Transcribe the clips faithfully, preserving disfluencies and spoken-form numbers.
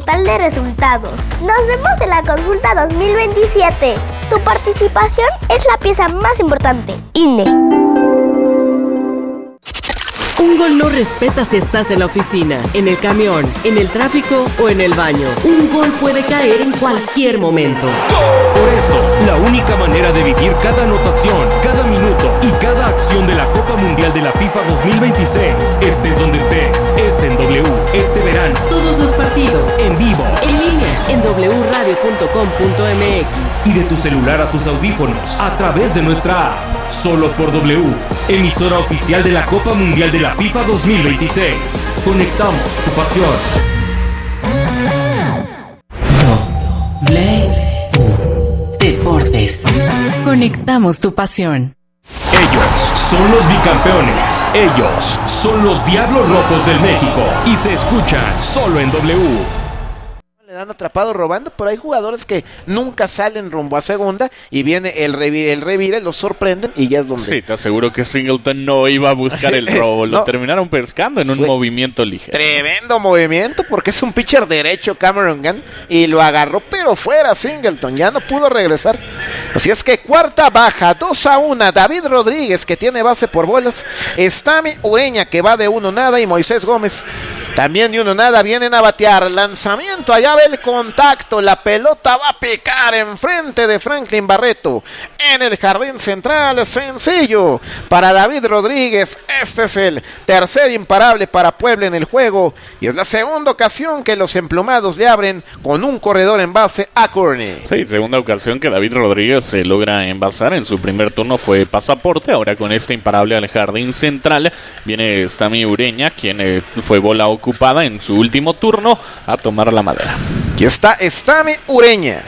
portal de resultados. Nos vemos en la consulta dos mil veintisiete. Tu participación es la pieza más importante. I N E. Un gol no respeta si estás en la oficina, en el camión, en el tráfico o en el baño. Un gol puede caer en cualquier momento. Por eso, la única manera de vivir cada anotación, cada minuto y cada acción de la Copa Mundial de la FIFA dos mil veintiséis, estés donde estés, es en W. Este verano, todos los partidos, en vivo, en línea, en doble u radio punto com punto m x y de tu celular a tus audífonos, a través de nuestra app. Solo por W, emisora oficial de la Copa Mundial de la FIFA dos mil veintiséis. Conectamos tu pasión. W Deportes. Conectamos tu pasión. Ellos son los bicampeones. Ellos son los Diablos Rojos del México. Y se escuchan solo en W. Le dan atrapado robando, pero hay jugadores que nunca salen rumbo a segunda y viene el revire, el revire, los sorprenden y ya es donde. Sí, te aseguro que Singleton no iba a buscar el robo, lo no. terminaron pescando en un Fue movimiento ligero. Tremendo movimiento porque es un pitcher derecho Cameron Gunn y lo agarró pero fuera Singleton, ya no pudo regresar. Así es que cuarta baja, dos a uno, David Rodríguez que tiene base por bolas, Stami Ureña que va de uno nada y Moisés Gómez también de uno nada, vienen a batear, lanzamiento, allá ve el contacto, la pelota va a picar enfrente de Franklin Barreto, en el jardín central, sencillo, para David Rodríguez, este es el tercer imparable para Puebla en el juego, y es la segunda ocasión que los emplumados le abren con un corredor en base a Courtney. Sí, segunda ocasión que David Rodríguez se logra envasar, en su primer turno fue pasaporte, ahora con este imparable al jardín central, viene Stami Ureña, quien eh, fue bola ocupada en su último turno a tomar la madera. Aquí está Stami Ureña.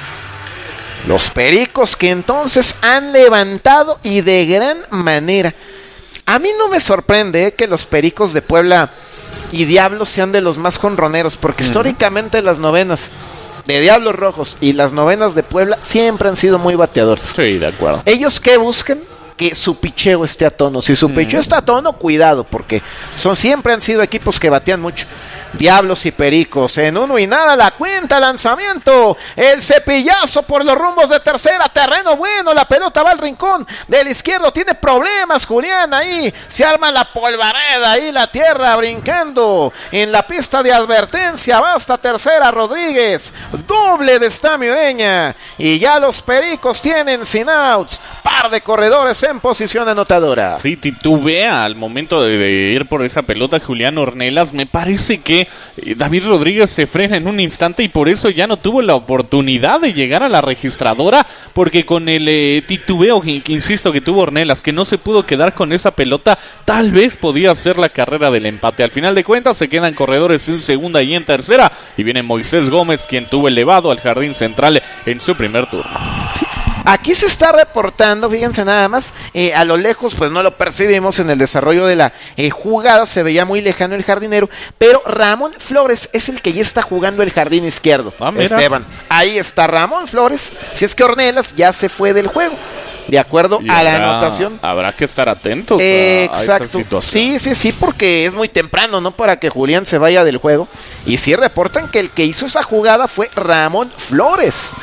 Los Pericos que entonces han levantado y de gran manera. A mí no me sorprende eh, que los Pericos de Puebla y Diablos sean de los más jonroneros, porque uh-huh. históricamente las novenas de Diablos Rojos y las novenas de Puebla siempre han sido muy bateadores. Sí, de acuerdo. ¿Ellos qué buscan? Que su picheo esté a tono. Si su picheo está a tono, cuidado, porque son siempre han sido equipos que batean mucho. Diablos y Pericos en uno y nada la cuenta, lanzamiento, el cepillazo por los rumbos de tercera, terreno bueno, la pelota va al rincón del izquierdo, tiene problemas Julián, ahí se arma la polvareda, ahí la tierra brincando en la pista de advertencia, va hasta tercera Rodríguez, doble de Stami Ureña y ya los Pericos tienen sin outs, par de corredores en posición anotadora. Sí, titubea al momento de, de ir por esa pelota Julián Ornelas, me parece que David Rodríguez se frena en un instante y por eso ya no tuvo la oportunidad de llegar a la registradora, porque con el eh, titubeo que, que insisto que tuvo Ornelas, que no se pudo quedar con esa pelota, tal vez podía ser la carrera del empate. Al final de cuentas se quedan corredores en segunda y en tercera y viene Moisés Gómez, quien tuvo elevado al jardín central en su primer turno. Sí. Aquí se está reportando, fíjense nada más, eh, a lo lejos pues no lo percibimos en el desarrollo de la eh, jugada, se veía muy lejano el jardinero, pero Ramón Flores es el que ya está jugando el jardín izquierdo, ah, Esteban, ahí está Ramón Flores, si es que Ornelas ya se fue del juego, de acuerdo y a habrá, la anotación. Habrá que estar atentos eh, a, a exacto. esa situación. Sí, sí, sí, porque es muy temprano, ¿no? Para que Julián se vaya del juego, y sí reportan que el que hizo esa jugada fue Ramón Flores.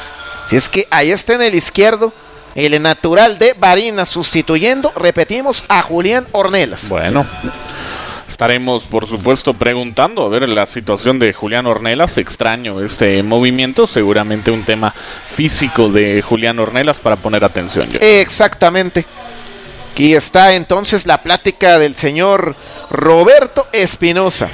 Si es que ahí está en el izquierdo, el natural de Barinas, sustituyendo, repetimos, a Julián Ornelas. Bueno, estaremos por supuesto preguntando a ver la situación de Julián Ornelas. Extraño este movimiento, seguramente un tema físico de Julián Ornelas para poner atención. Yo. Exactamente. Aquí está entonces la plática del señor Roberto Espinosa.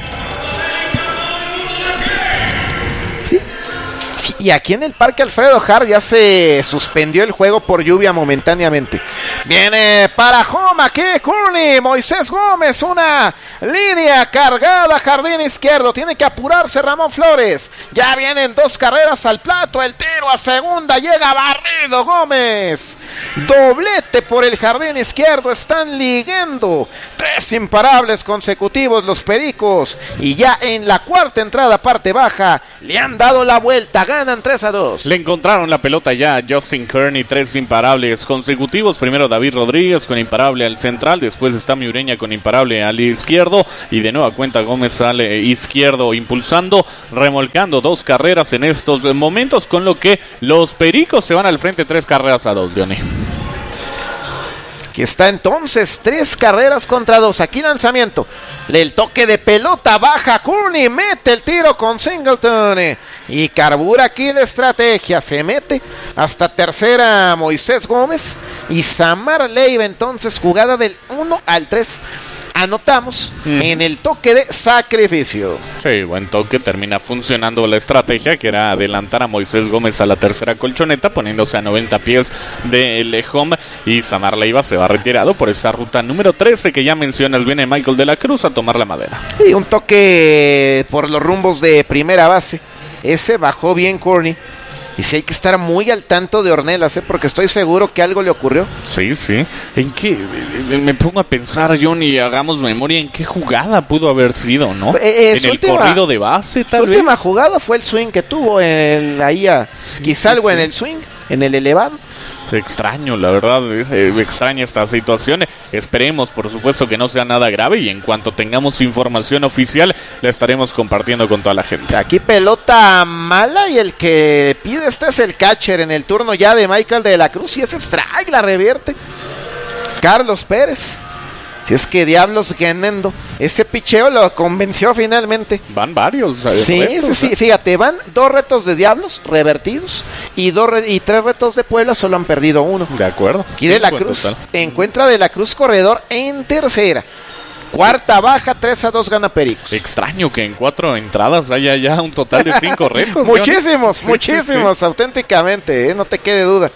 Sí, y aquí en el Parque Alfredo Harp ya se suspendió el juego por lluvia momentáneamente. Viene para home aquí Courtney, Moisés Gómez, una línea cargada, jardín izquierdo, tiene que apurarse Ramón Flores. Ya vienen dos carreras al plato, el tiro a segunda, llega barrido Gómez. Doblete por el jardín izquierdo, están ligando tres imparables consecutivos los Pericos. Y ya en la cuarta entrada parte baja, le han dado la vuelta. ganan tres a dos. Le encontraron la pelota ya a Justin Kearney, tres imparables consecutivos. Primero David Rodríguez con imparable al central, después está Miureña con imparable al izquierdo y de nueva cuenta Gómez al eh, izquierdo impulsando, remolcando dos carreras en estos momentos, con lo que los Pericos se van al frente tres carreras a dos, Johnny. Aquí está entonces, tres carreras contra dos. Aquí lanzamiento. El toque de pelota baja. Kearney mete el tiro con Singleton. Y carbura aquí la estrategia. Se mete hasta tercera Moisés Gómez. Y Samar Leiva entonces, jugada del uno al tres. Anotamos mm. en el toque de sacrificio. Sí, buen toque, termina funcionando la estrategia, que era adelantar a Moisés Gómez a la tercera colchoneta, poniéndose a noventa pies del home, y Samar Leiva se va retirado por esa ruta número trece que ya mencionas. Viene Michael de la Cruz a tomar la madera. Y un toque por los rumbos de primera base. Ese bajó bien Kearney. Y sí hay que estar muy al tanto de Ornelas, ¿eh? Porque estoy seguro que algo le ocurrió. Sí, sí. ¿En qué? Me pongo a pensar, Johnny, hagamos memoria, ¿en qué jugada pudo haber sido, no? Eh, eh, ¿En el última, corrido de base, tal su vez? Su última jugada fue el swing que tuvo, en, ahí a, sí, quizá sí, algo sí. en el swing, en el elevado. Extraño, la verdad, es, es extraña esta situación. Esperemos, por supuesto, que no sea nada grave, y en cuanto tengamos información oficial la estaremos compartiendo con toda la gente. Aquí pelota mala, y el que pide este es el catcher en el turno ya de Michael de la Cruz, y ese strike la revierte Carlos Pérez. Si es que diablos ganando. Ese picheo lo convenció finalmente. Van varios. Sí, retos, sí, sí, fíjate, van dos retos de Diablos revertidos y dos re- y tres retos de Puebla, solo han perdido uno. De acuerdo. Aquí de la Cruz total. Encuentra de la Cruz corredor en tercera. Cuarta baja, tres a dos gana Pericos. Extraño que en cuatro entradas haya ya un total de cinco retos. Muchísimos, sí, muchísimos, sí, sí. auténticamente, ¿eh? No te quede duda.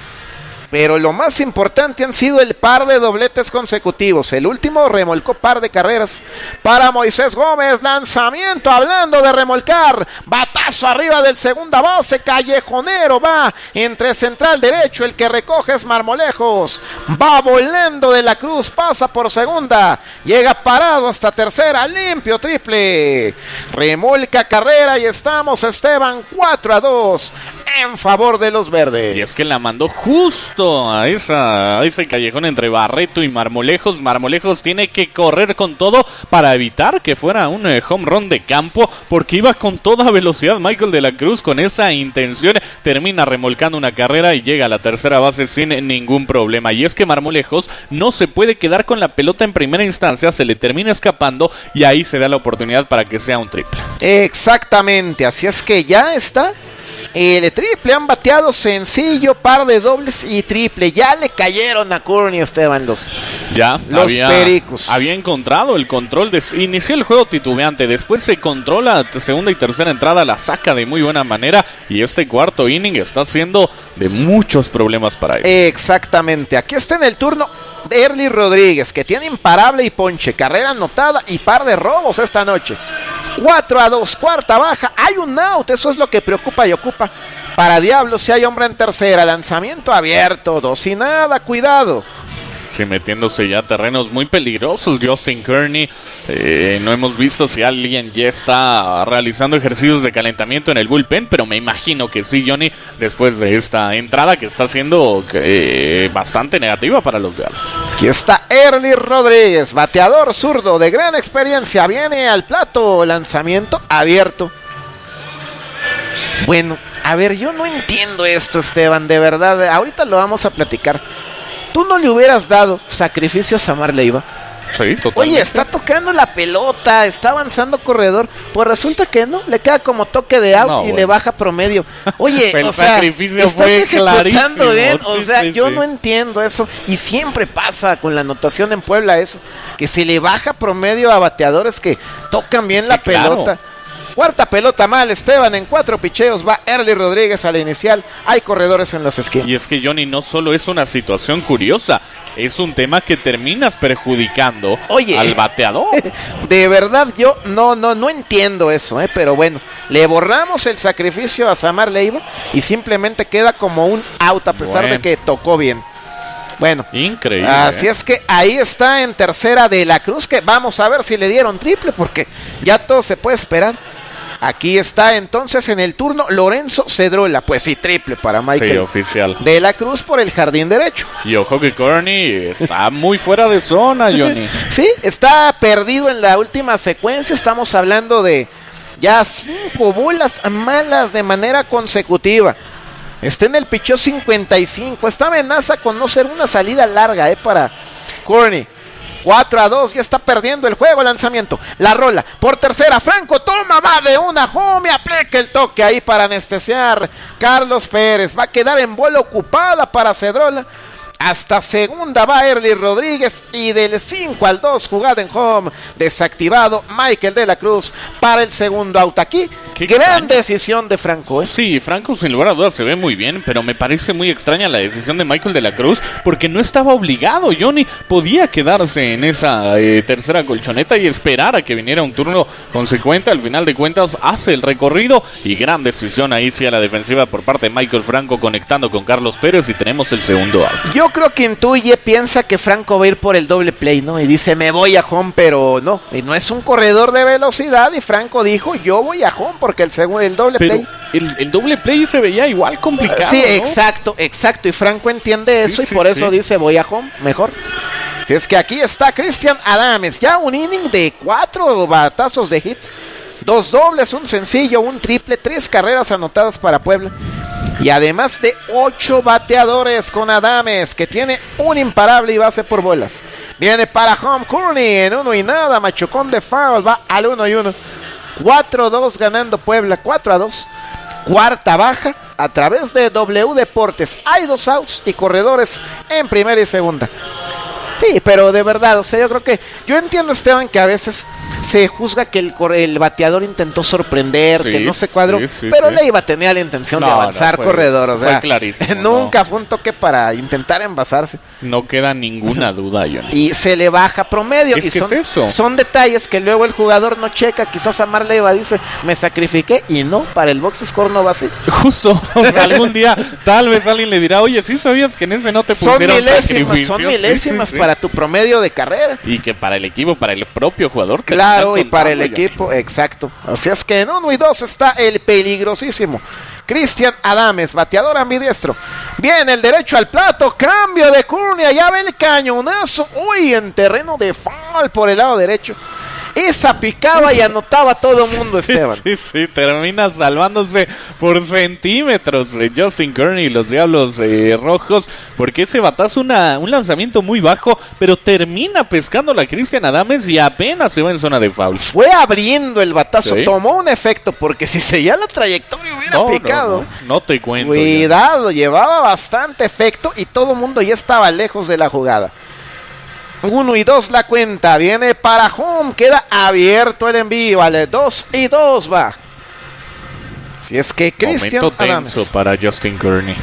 Pero lo más importante han sido el par de dobletes consecutivos. El último remolcó par de carreras para Moisés Gómez. Lanzamiento, hablando de remolcar. Batazo arriba del segunda base. Callejonero va entre central derecho. El que recoge es Marmolejos. Va volando de la Cruz. Pasa por segunda. Llega parado hasta tercera. Limpio triple. Remolca carrera y estamos, Esteban, cuatro a dos en favor de los verdes. Y es que la mandó justo a, esa, a ese callejón entre Barreto y Marmolejos. Marmolejos tiene que correr con todo para evitar que fuera un eh, home run de campo, porque iba con toda velocidad Michael de la Cruz con esa intención. Termina remolcando una carrera y llega a la tercera base sin ningún problema. Y es que Marmolejos no se puede quedar con la pelota en primera instancia, se le termina escapando y ahí se da la oportunidad para que sea un triple. Exactamente, así es que ya está el triple. Han bateado sencillo, par de dobles y triple. Ya le cayeron a Kearney, Esteban, los, ya, los había, Pericos. Había encontrado el control. De, inició el juego titubeante, después se controla segunda y tercera entrada, la saca de muy buena manera, y este cuarto inning está siendo de muchos problemas para él. Exactamente, aquí está en el turno de Erly Rodríguez, que tiene imparable y ponche, carrera anotada y par de robos esta noche. cuatro a dos, cuarta baja, hay un out, eso es lo que preocupa y ocupa para Diablos. Si hay hombre en tercera, lanzamiento abierto, dos y nada, cuidado. Sí, metiéndose ya a terrenos muy peligrosos Justin Kearney. Eh, no hemos visto si alguien ya está realizando ejercicios de calentamiento en el bullpen, pero me imagino que sí, Johnny, después de esta entrada que está siendo eh, bastante negativa para los Diablos. Aquí está Erly Rodríguez, bateador zurdo de gran experiencia, viene al plato, lanzamiento abierto. Bueno, a ver, yo no entiendo esto, Esteban, de verdad, ahorita lo vamos a platicar. ¿Tú no le hubieras dado sacrificio a Samar Leiva? Sí, totalmente. Oye, está tocando la pelota, está avanzando corredor. Pues resulta que no, le queda como toque de out no, y bueno. le baja promedio. Oye, el o sea, sacrificio estás fue ejecutando bien. Sí, o sea, sí, yo sí. no entiendo eso. Y siempre pasa con la anotación en Puebla eso, que se le baja promedio a bateadores que tocan bien sí, la pelota. Claro. Cuarta pelota mal, Esteban, en cuatro picheos va Erly Rodríguez a la inicial. Hay corredores en las esquinas. Y es que, Johnny, no solo es una situación curiosa, es un tema que terminas perjudicando Oye, al bateador. De verdad, yo no, no, no entiendo eso, ¿eh? Pero bueno, le borramos el sacrificio a Samar Leiva y simplemente queda como un out a pesar bueno. de que tocó bien. Bueno, increíble. Así es que ahí está en tercera de la Cruz, que vamos a ver si le dieron triple, porque ya todo se puede esperar. Aquí está entonces en el turno Lorenzo Cedrola. Pues sí, triple para Michael Sí, oficial. de la Cruz por el jardín derecho. Y ojo que Courtney está muy fuera de zona, Johnny. Sí, está perdido en la última secuencia. Estamos hablando de ya cinco bolas malas de manera consecutiva. Está en el picheo cincuenta y cinco. Esta amenaza con no ser una salida larga eh, para Courtney. cuatro a dos, ya está perdiendo el juego, lanzamiento, la rola, por tercera, Franco toma, va de una, home, aplica el toque ahí para anestesiar, Carlos Pérez, va a quedar en bola ocupada para Cedrola, hasta segunda va Erly Rodríguez, y del cinco al dos, jugada en home, desactivado, Michael de la Cruz, para el segundo out aquí, Qué gran extraño. decisión de Franco, ¿eh? Sí, Franco sin lugar a dudas se ve muy bien, pero me parece muy extraña la decisión de Michael de la Cruz, porque no estaba obligado, Johnny, podía quedarse en esa eh, tercera colchoneta y esperar a que viniera un turno consecuente. Al final de cuentas hace el recorrido y gran decisión ahí sí a la defensiva por parte de Michael Franco, conectando con Carlos Pérez, y tenemos el segundo out. Yo creo que intuye, piensa que Franco va a ir por el doble play, ¿no? Y dice, me voy a home, pero no, y no es un corredor de velocidad, y Franco dijo, yo voy a home porque el segundo, el doble Pero play. el, el doble play se veía igual complicado, Sí, ¿no? exacto, exacto, y Franco entiende Sí, eso, y sí, por eso sí. dice, voy a home, mejor. Si es que aquí está Cristian Adames, ya un inning de cuatro batazos de hit, dos dobles, un sencillo, un triple, tres carreras anotadas para Puebla. Y además de ocho bateadores con Adames, que tiene un imparable y base por bolas. Viene para home Courtney en uno y nada, machucón de foul, va al uno y uno. cuatro a dos ganando Puebla, cuatro a dos. Cuarta baja a través de W Deportes. Hay dos outs y corredores en primera y segunda. Sí, pero de verdad, o sea, yo creo que, yo entiendo, Esteban, que a veces se juzga que el, cor- el bateador intentó sorprender, Sí, que no se cuadró, sí, sí, pero sí. Leiva tenía la intención de No, no, avanzar fue- corredor, o fue sea, clarísimo, nunca no. fue un toque para intentar envasarse. No queda ninguna duda, Johnny. Y se le baja promedio. Es y que son, es eso. son detalles que luego el jugador no checa. Quizás Amar Leiva dice, me sacrifiqué, y no, para el box score no va así. Justo, o sea, algún día tal vez alguien le dirá, oye, ¿sí sabías que en ese no te Son pusieron milésimas, sacrificios? son Sí, milésimas sí, sí. para tu promedio de carrera. Y que para el equipo, para el propio jugador. Claro, y terminan para el contando, Johnny. equipo, exacto. Así es que en uno y dos está el peligrosísimo Cristian Adames, bateador ambidiestro. Viene el derecho al plato, cambio de Courtney, allá ve el cañonazo. Uy, en terreno de foul por el lado derecho. Esa picaba y anotaba todo el mundo, Esteban. Sí, sí, termina salvándose por centímetros eh, Justin Courtney y los Diablos eh, Rojos, porque ese batazo una, un lanzamiento muy bajo, pero termina pescando la Cristian Adames y apenas se va en zona de foul. Fue abriendo el batazo, Sí. tomó un efecto, porque si seguía la trayectoria hubiera No, picado. no, no, no te cuento. Cuidado, llevaba bastante efecto y todo el mundo ya estaba lejos de la jugada. Uno y dos la cuenta, viene para home, queda abierto el envío, vale, dos y dos va. Si es que Johnny. Cristian Momento Adames, tenso para Justin Courtney.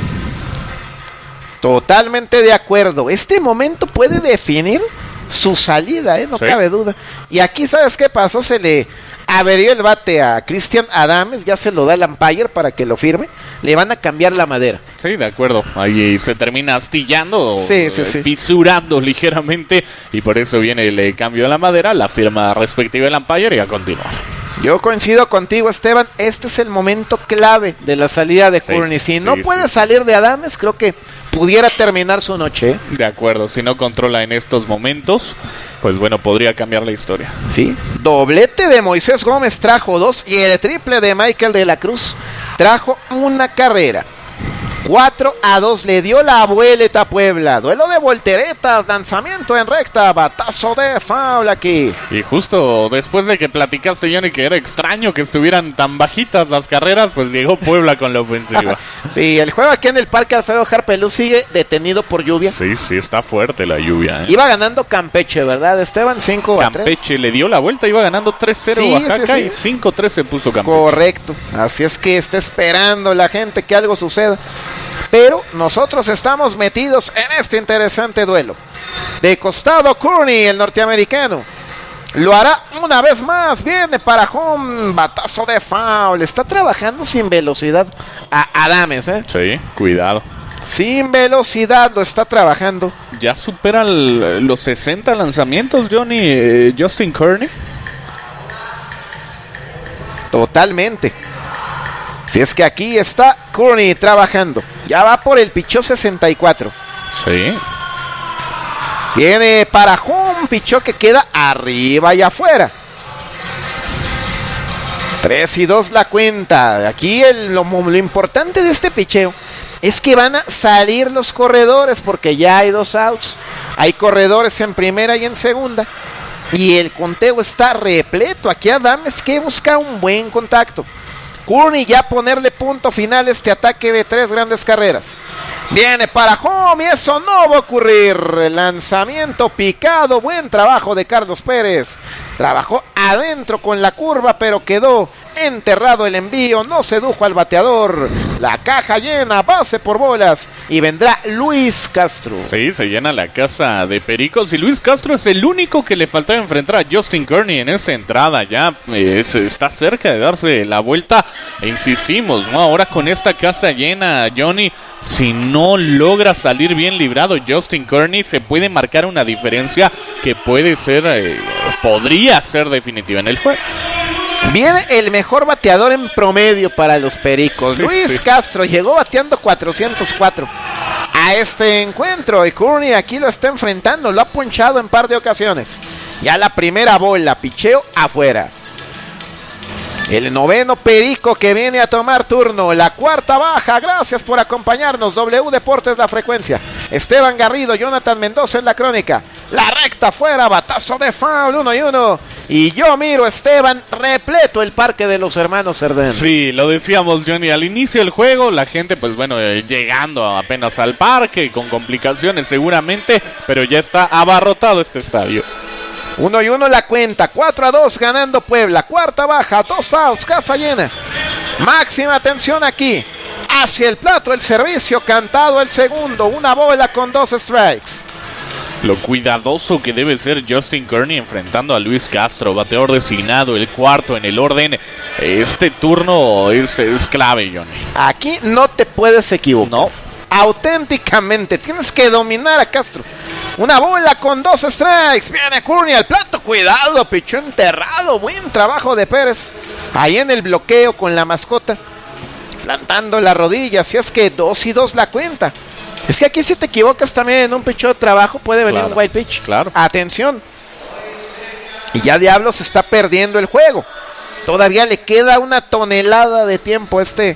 totalmente de acuerdo, este momento puede definir su salida, ¿eh? No Sí. cabe duda. Y aquí, ¿sabes qué pasó? Se le averió el bate a Cristian Adames, ya se lo da el umpire para que lo firme, le van a cambiar la madera. Sí, de acuerdo. Ahí se termina astillando, Sí, sí, eh, sí. fisurando ligeramente, y por eso viene el eh, cambio de la madera, la firma respectiva del umpire, y a continuar. Yo coincido contigo, Esteban. Este es el momento clave de la salida de Sí, Courtney. Si sí, no sí. puede salir de Adames, creo que pudiera terminar su noche, ¿eh? De acuerdo, si no controla en estos momentos, pues bueno, podría cambiar la historia. Sí. Doblete de Moisés Gómez trajo dos, y el triple de Michael de la Cruz trajo una carrera. cuatro a dos le dio la vuelta a Puebla. Duelo de volteretas, lanzamiento en recta, batazo de foul aquí. Y justo después de que platicaste, Johnny, que era extraño que estuvieran tan bajitas las carreras, pues llegó Puebla con la ofensiva. Sí, el juego aquí en el Parque Alfredo Harpelú sigue detenido por lluvia. Sí, sí, está fuerte la lluvia, ¿eh? Iba ganando Campeche, ¿verdad, Esteban? cinco a tres. Campeche le dio la vuelta, iba ganando tres cero Sí, Oaxaca, sí, sí. y cinco tres se puso Campeche. Correcto, así es que está esperando la gente que algo suceda. Pero nosotros estamos metidos en este interesante duelo. De costado Courtney, el norteamericano. Lo hará una vez más, viene para home, batazo de foul. Está trabajando sin velocidad a Adames, ¿eh? Sí, cuidado. Sin velocidad lo está trabajando. Ya supera el- los sesenta lanzamientos, Johnny, eh, Justin Courtney. Totalmente. Si es que aquí está Courtney trabajando. Ya va por el pichó sesenta y cuatro. Sí. Viene para home, pichó que queda arriba y afuera. tres y dos la cuenta. Aquí el, lo, lo importante de este picheo es que van a salir los corredores porque ya hay dos outs. Hay corredores en primera y en segunda. Y el conteo está repleto. Aquí Adames que busca un buen contacto. Courtney ya ponerle punto final a este ataque de tres grandes carreras. Viene para home y eso no va a ocurrir. El lanzamiento picado. Buen trabajo de Carlos Pérez. Trabajó adentro con la curva, pero quedó enterrado el envío. No sedujo al bateador. La caja llena, base por bolas. Y vendrá Luis Castro. Sí, se llena la casa de Pericos. Y Luis Castro es el único que le faltaba enfrentar a Justin Courtney en esa entrada. Ya eh, está cerca de darse la vuelta. E insistimos, ¿no? Ahora con esta casa llena, Johnny, si no logra salir bien librado Justin Courtney, se puede marcar una diferencia que puede ser, eh, podría ser definitiva en el juego. Viene el mejor bateador en promedio para los Pericos. Sí, Luis sí. Castro llegó bateando cuatrocientos cuatro a este encuentro. Y Courtney aquí lo está enfrentando. Lo ha ponchado en par de ocasiones. Ya la primera bola, picheo afuera. El noveno Perico que viene a tomar turno. La cuarta baja. Gracias por acompañarnos. W Deportes La Frecuencia. Esteban Garrido, Jonathan Mendoza en la crónica. La recta afuera. Batazo de foul. Uno y uno. Y yo miro, Esteban, repleto el parque de los hermanos Cerdén. Sí, lo decíamos, Johnny, al inicio del juego, la gente, pues bueno, eh, llegando apenas al parque, con complicaciones seguramente, pero ya está abarrotado este estadio. Uno y uno la cuenta, cuatro a dos ganando Puebla, cuarta baja, dos outs, casa llena. Máxima atención aquí, hacia el plato el servicio, cantado el segundo, una bola con dos strikes. Lo cuidadoso que debe ser Justin Courtney enfrentando a Luis Castro, bateador designado, el cuarto en el orden. Este turno es, es clave, Johnny. Aquí no te puedes equivocar. No. Auténticamente, tienes que dominar a Castro. Una bola con dos strikes. Viene Courtney al plato. Cuidado, pichó enterrado. Buen trabajo de Pérez. Ahí en el bloqueo con la mascota. Plantando la rodilla. Así es que dos y dos la cuenta. Es que aquí si te equivocas también en un pichó de trabajo puede venir Claro, un wild pitch. claro. Atención. Y ya Diablos está perdiendo el juego. Todavía le queda una tonelada de tiempo a este,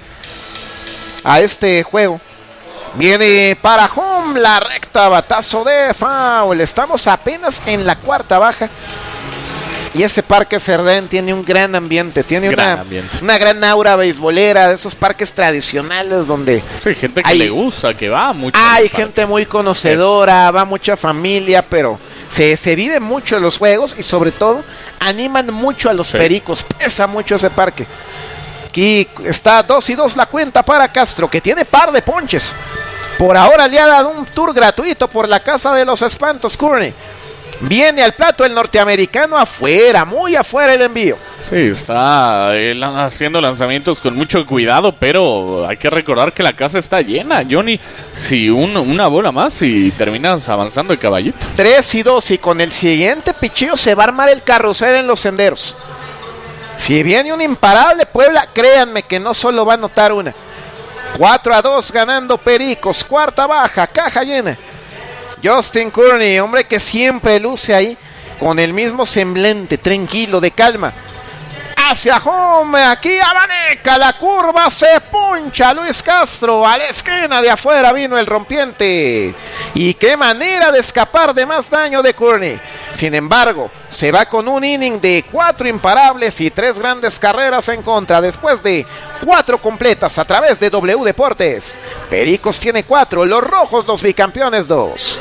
a este juego. Viene para home la recta, batazo de foul. Estamos apenas en la cuarta baja. Y ese parque Cerdén tiene un gran ambiente. Tiene Gran una, ambiente. una gran aura beisbolera. De esos parques tradicionales donde Sí, gente que hay, le gusta, que va mucho. hay gente muy conocedora, va mucha familia, pero se, se vive mucho los juegos y sobre todo animan mucho a los Sí. Pericos. Pesa mucho ese parque. Aquí está dos y dos la cuenta para Castro, que tiene par de ponches. Por ahora le ha dado un tour gratuito por la Casa de los Espantos, Courtney. Viene al plato el norteamericano afuera, muy afuera el envío. Sí, está eh, haciendo lanzamientos con mucho cuidado, pero hay que recordar que la casa está llena, Johnny. Si un, una bola más y terminas avanzando el caballito. tres y dos y con el siguiente pichillo se va a armar el carrusel en los senderos. Si viene un imparable Puebla, créanme que no solo va a anotar una. cuatro a dos ganando Pericos, cuarta baja, caja llena. Justin Courtney, hombre que siempre luce ahí con el mismo semblante, tranquilo, de calma. Hacia home, aquí Abaneca, la curva se puncha Luis Castro, a la esquina de afuera vino el rompiente. Y qué manera de escapar de más daño de Courtney. Sin embargo, se va con un inning de cuatro imparables y tres grandes carreras en contra después de cuatro completas a través de W Deportes. Pericos tiene cuatro, los Rojos los bicampeones dos.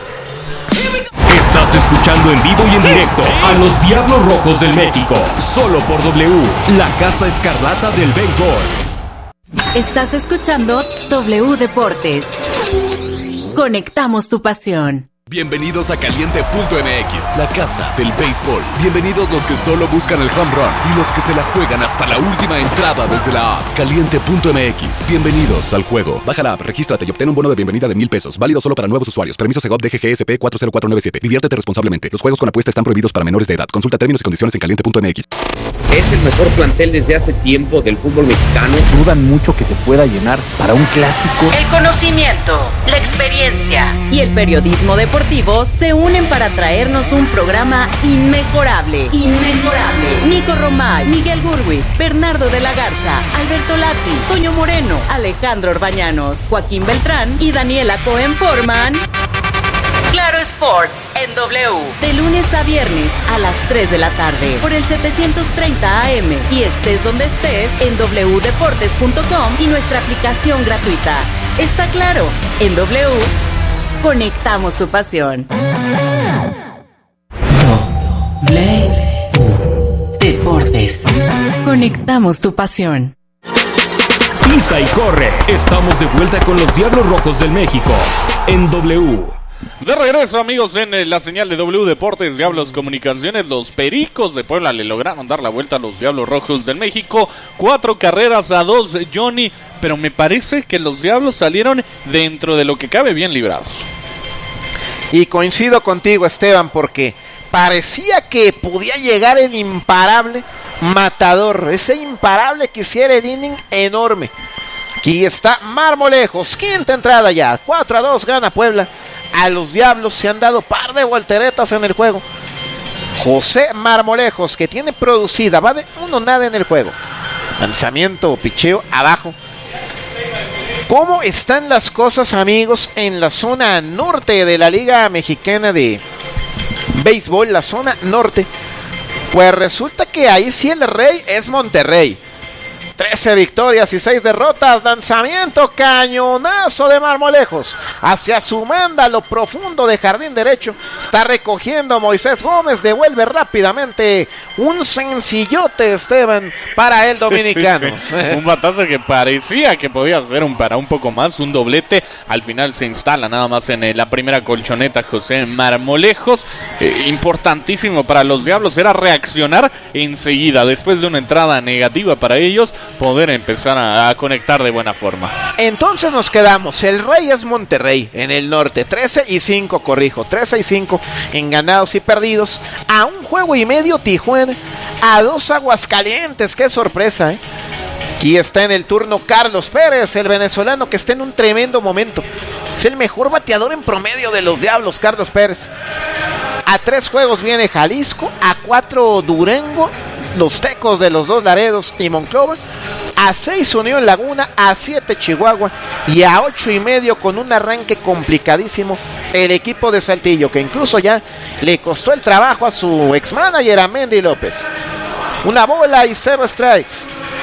Estás escuchando en vivo y en directo a los Diablos Rojos del México, solo por W, la Casa Escarlata del béisbol. Estás escuchando W Deportes. Conectamos tu pasión. Bienvenidos a Caliente punto M X, la casa del béisbol. Bienvenidos los que solo buscan el home run y los que se la juegan hasta la última entrada desde la app. Caliente punto M X, bienvenidos al juego. Baja la app, regístrate y obtén un bono de bienvenida de mil pesos. Válido solo para nuevos usuarios. Permiso Segov D G G S P cuatro cero cuatro nueve siete. Diviértete responsablemente. Los juegos con apuesta están prohibidos para menores de edad. Consulta términos y condiciones en Caliente punto M X. es el mejor plantel desde hace tiempo del fútbol mexicano. Dudan mucho que se pueda llenar para un clásico. El conocimiento, la experiencia y el periodismo deportivo se unen para traernos un programa inmejorable. Inmejorable. Nico Romay, Miguel Gurwi, Bernardo de la Garza, Alberto Lati, Toño Moreno, Alejandro Orbañanos, Joaquín Beltrán y Daniela Cohen forman Claro Sports en W, de lunes a viernes a las tres de la tarde por el setecientos treinta A M y estés donde estés en doble u deportes punto com y nuestra aplicación gratuita. Está claro, en W conectamos su pasión. W Deportes. Conectamos tu pasión. Pisa y corre. Estamos de vuelta con los Diablos Rojos del México en W. De regreso, amigos, en eh, la señal de W Deportes, Diablos Comunicaciones. Los Pericos de Puebla le lograron dar la vuelta a los Diablos Rojos del México. Cuatro carreras a dos, Johnny. Pero me parece que los Diablos salieron dentro de lo que cabe bien librados. Y coincido contigo, Esteban, porque parecía que podía llegar el imparable matador. Ese imparable que hiciera el inning enorme. Aquí está Marmolejos, quinta entrada ya. cuatro a dos gana Puebla. A los Diablos se han dado par de volteretas en el juego. José Marmolejos, que tiene producida, va de uno nada en el juego. Lanzamiento, picheo abajo. ¿Cómo están las cosas, amigos, en la zona norte de la Liga Mexicana de Béisbol? La zona norte. Pues resulta que ahí sí el rey es Monterrey. trece victorias y seis derrotas. Lanzamiento, cañonazo de Marmolejos hacia su manda, lo profundo de jardín derecho. Está recogiendo Moisés Gómez. Devuelve rápidamente un sencillote, Esteban, para el dominicano. Sí, sí. Un batazo que parecía que podía ser un para un poco más, un doblete. Al final se instala nada más en eh, la primera colchoneta José Marmolejos. Eh, importantísimo para los Diablos era reaccionar enseguida después de una entrada negativa para ellos, poder empezar a, a conectar de buena forma. Entonces nos quedamos, el rey es Monterrey en el norte, trece y cinco, corrijo, trece y cinco en ganados y perdidos, a un juego y medio Tijuana, a dos Aguascalientes. Qué sorpresa, ¿eh? Aquí está en el turno Carlos Pérez, el venezolano que está en un tremendo momento. Es el mejor bateador en promedio de los Diablos, Carlos Pérez. A tres juegos viene Jalisco, a cuatro Durango, los Tecos de los dos Laredos y Monclova, a seis Unión Laguna, a siete Chihuahua y a ocho y medio con un arranque complicadísimo el equipo de Saltillo, que incluso ya le costó el trabajo a su ex manager, a Mendy López. Una bola y cero strikes.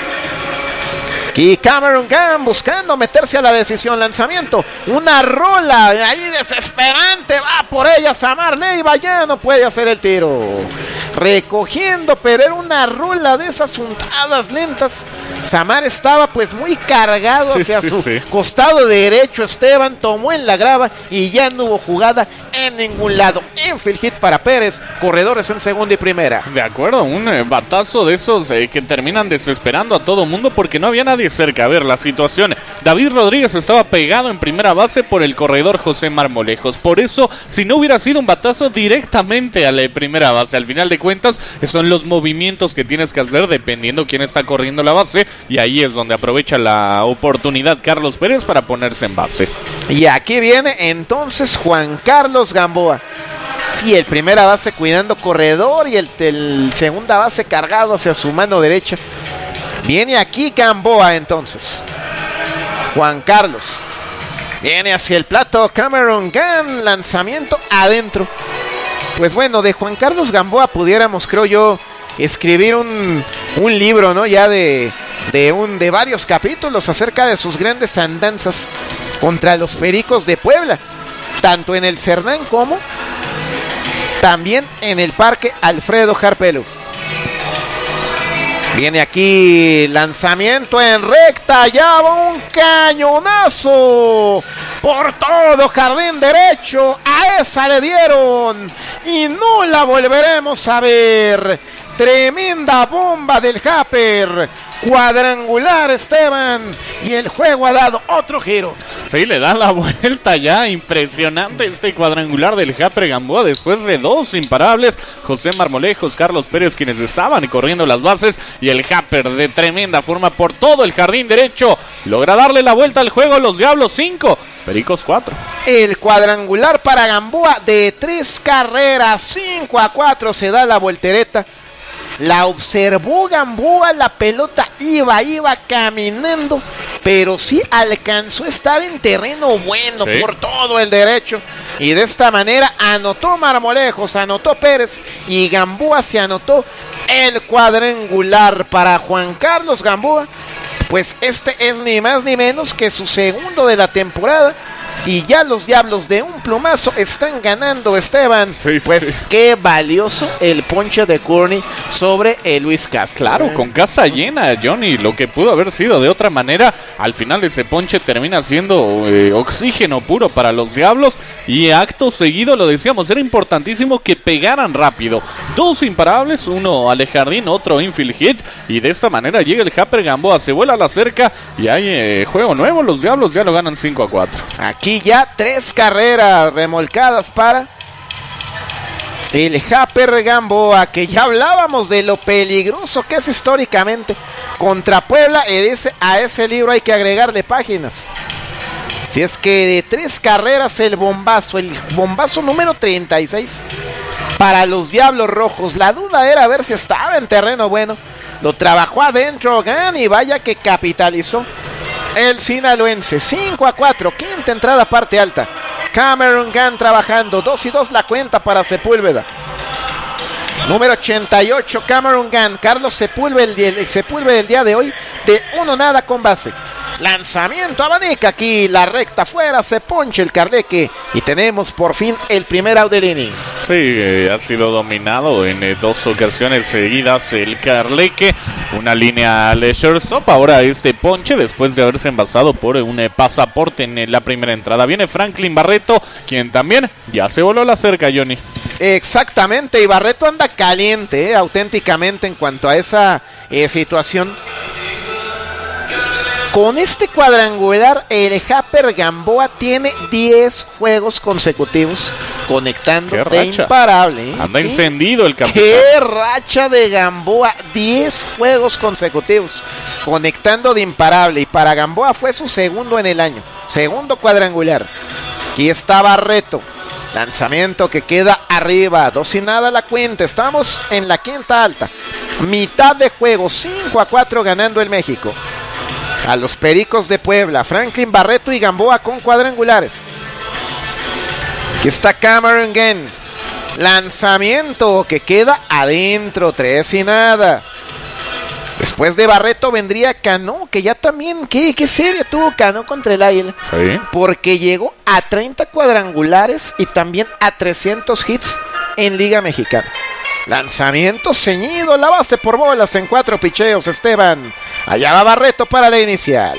Y Cameron Gunn buscando meterse a la decisión. Lanzamiento, una rola ahí desesperante, va por ella Samar Leiva, ya no puede hacer el tiro. Recogiendo, pero era una rola de esas untadas lentas. Samar estaba pues muy cargado hacia sí, sí, su sí. costado derecho. Esteban tomó en la grava y ya no hubo jugada en ningún lado. Infield hit para Pérez, corredores en segunda y primera. De acuerdo, un eh, batazo de esos eh, que terminan desesperando a todo mundo porque no había nadie cerca. A ver la situación, David Rodríguez estaba pegado en primera base por el corredor José Marmolejos. Por eso, si no hubiera sido un batazo directamente a la primera base, al final de cuentas son los movimientos que tienes que hacer dependiendo quién está corriendo la base, y ahí es donde aprovecha la oportunidad Carlos Pérez para ponerse en base. Y aquí viene entonces Juan Carlos Gamboa. Sí, el primera base cuidando corredor y el, el segunda base cargado hacia su mano derecha. Viene aquí Gamboa entonces. Juan Carlos viene hacia el plato. Cameron Gunn, lanzamiento adentro. Pues bueno, de Juan Carlos Gamboa pudiéramos, creo yo, escribir un, un libro, ¿no? Ya de, de, un, de varios capítulos acerca de sus grandes andanzas contra los Pericos de Puebla, tanto en el Cernán como también en el Parque Alfredo Harpelo. Viene aquí lanzamiento en recta, ya va un cañonazo por todo jardín derecho, a esa le dieron y no la volveremos a ver. Tremenda bomba del Japper, cuadrangular, Esteban, y el juego ha dado otro giro. Sí, le da la vuelta ya, impresionante este cuadrangular del Japper Gamboa después de dos imparables, José Marmolejos, Carlos Pérez, quienes estaban corriendo las bases, y el Japper de tremenda forma por todo el jardín derecho, logra darle la vuelta al juego. Los Diablos cinco, Pericos cuatro. El cuadrangular para Gamboa de tres carreras, cinco a cuatro, se da la voltereta. La observó Gamboa, la pelota iba, iba caminando, pero sí alcanzó a estar en terreno bueno, sí, por todo el derecho. Y de esta manera anotó Marmolejos, anotó Pérez y Gamboa se anotó el cuadrangular para Juan Carlos Gamboa. Pues este es ni más ni menos que su segundo de la temporada. Y ya los Diablos de un plumazo están ganando, Esteban. Sí, pues sí, qué valioso el ponche de Courtney sobre el Luis Castro. Claro, eh. con casa llena, Johnny. Lo que pudo haber sido de otra manera, al final ese ponche termina siendo eh, oxígeno puro para los Diablos. Y acto seguido, lo decíamos, era importantísimo que pegaran rápido. Dos imparables, uno al jardín, otro infield hit. Y de esta manera llega el Japper Gamboa, se vuela a la cerca y hay eh, juego nuevo. Los Diablos ya lo ganan cinco a cuatro. Aquí ya tres carreras remolcadas para el Japper Gamboa, que ya hablábamos de lo peligroso que es históricamente contra Puebla, y dice, a ese libro hay que agregarle páginas. Si es que de tres carreras el bombazo, el bombazo número treinta y seis para los Diablos Rojos. La duda era ver si estaba en terreno bueno. Lo trabajó adentro Gan y vaya que capitalizó el sinaloense. Cinco a cuatro, quinta entrada, parte alta. Cameron Gunn trabajando, dos y dos la cuenta para Sepúlveda. Número ochenta y ocho, Cameron Gunn. Carlos Sepúlveda el, Sepúlveda el día de hoy de uno nada con base. Lanzamiento, abanica aquí, la recta afuera, se ponche el Carleque y tenemos por fin el primer out del inning. Sí, eh, ha sido dominado en eh, dos ocasiones seguidas el Carleque, una línea al shortstop, ahora este ponche después de haberse envasado por eh, un eh, pasaporte en eh, la primera entrada. Viene Franklin Barreto, quien también ya se voló la cerca, Johnny. Exactamente, y Barreto anda caliente, eh, auténticamente en cuanto a esa eh, situación. Con este cuadrangular, el Japper Gamboa tiene diez juegos consecutivos conectando de imparable. ¿eh? Anda ¿Qué? encendido el capitán. ¡Qué racha de Gamboa! diez juegos consecutivos conectando de imparable. Y para Gamboa fue su segundo en el año. Segundo cuadrangular. Aquí está Barreto. Lanzamiento que queda arriba. Dos y nada la cuenta. Estamos en la quinta alta. Mitad de juego. cinco a cuatro ganando el México. A los Pericos de Puebla, Franklin Barreto y Gamboa con cuadrangulares. Aquí está Cameron Gunn. Lanzamiento que queda adentro, tres y nada. Después de Barreto vendría Cano, que ya también, qué, qué serie tuvo Cano contra el Águila. Sí. Porque llegó a treinta cuadrangulares y también a trescientos hits en Liga Mexicana. Lanzamiento ceñido, la base por bolas en cuatro picheos, Esteban. Allá va Barreto para la inicial.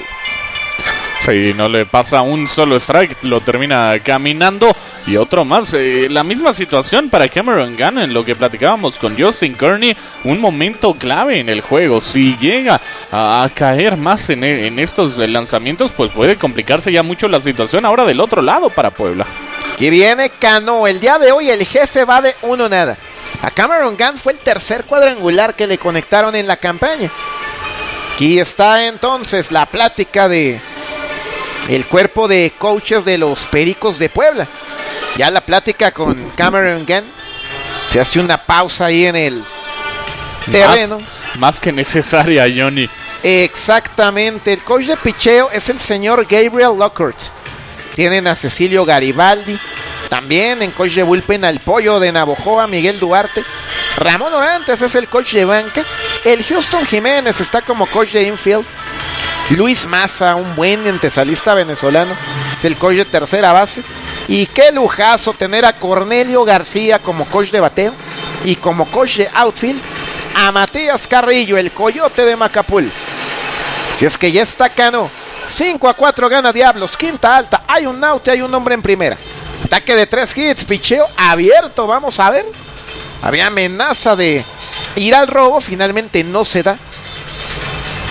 Sí, no le pasa un solo strike, lo termina caminando. Y otro más, eh, la misma situación para Cameron Gunn en lo que platicábamos con Justin Kearney. Un momento clave en el juego. Si llega a, a caer más en, en estos lanzamientos, pues puede complicarse ya mucho la situación ahora del otro lado para Puebla. Aquí viene Cano, el día de hoy el jefe va de uno nada. A Cameron Gunn fue el tercer cuadrangular que le conectaron en la campaña. Aquí está entonces la plática de el cuerpo de coaches de los Pericos de Puebla. Ya la plática con Cameron Gunn. Se hace una pausa ahí en el terreno. Más, más que necesaria, Johnny. Exactamente. El coach de picheo es el señor Gabriel Lockhart. Tienen a Cecilio Garibaldi. También en coach de bullpen al Pollo de Navojoa, Miguel Duarte. Ramón Orantes es el coach de banca. El Houston Jiménez está como coach de infield. Luis Maza, un buen antesalista venezolano, es el coach de tercera base. Y qué lujazo tener a Cornelio García como coach de bateo. Y como coach de outfield a Matías Carrillo, el coyote de Macapul. Si es que ya está Cano. cinco a cuatro gana Diablos, quinta alta. Hay un out y hay un hombre en primera. Ataque de tres hits, picheo abierto, vamos a ver. Había amenaza de ir al robo, finalmente no se da.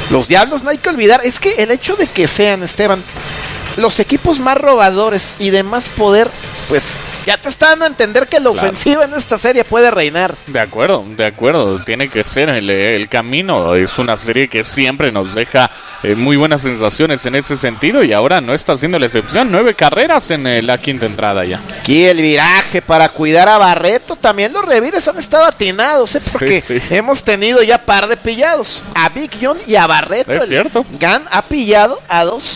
Los Diablos, no hay que olvidar, es que el hecho de que sean, Esteban, los equipos más robadores y de más poder, pues ya te está dando a entender que la claro. ofensiva en esta serie puede reinar. De acuerdo, de acuerdo, tiene que ser el, el camino. Es una serie que siempre nos deja eh, muy buenas sensaciones en ese sentido y ahora no está siendo la excepción. Nueve carreras en eh, la quinta entrada ya. Aquí el viraje para cuidar a Barreto. También los revires han estado atinados, ¿eh? Porque sí, sí. hemos tenido ya par de pillados. A Big John y a Barreto. Es cierto. Gunn ha pillado a dos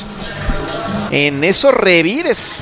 en esos revires.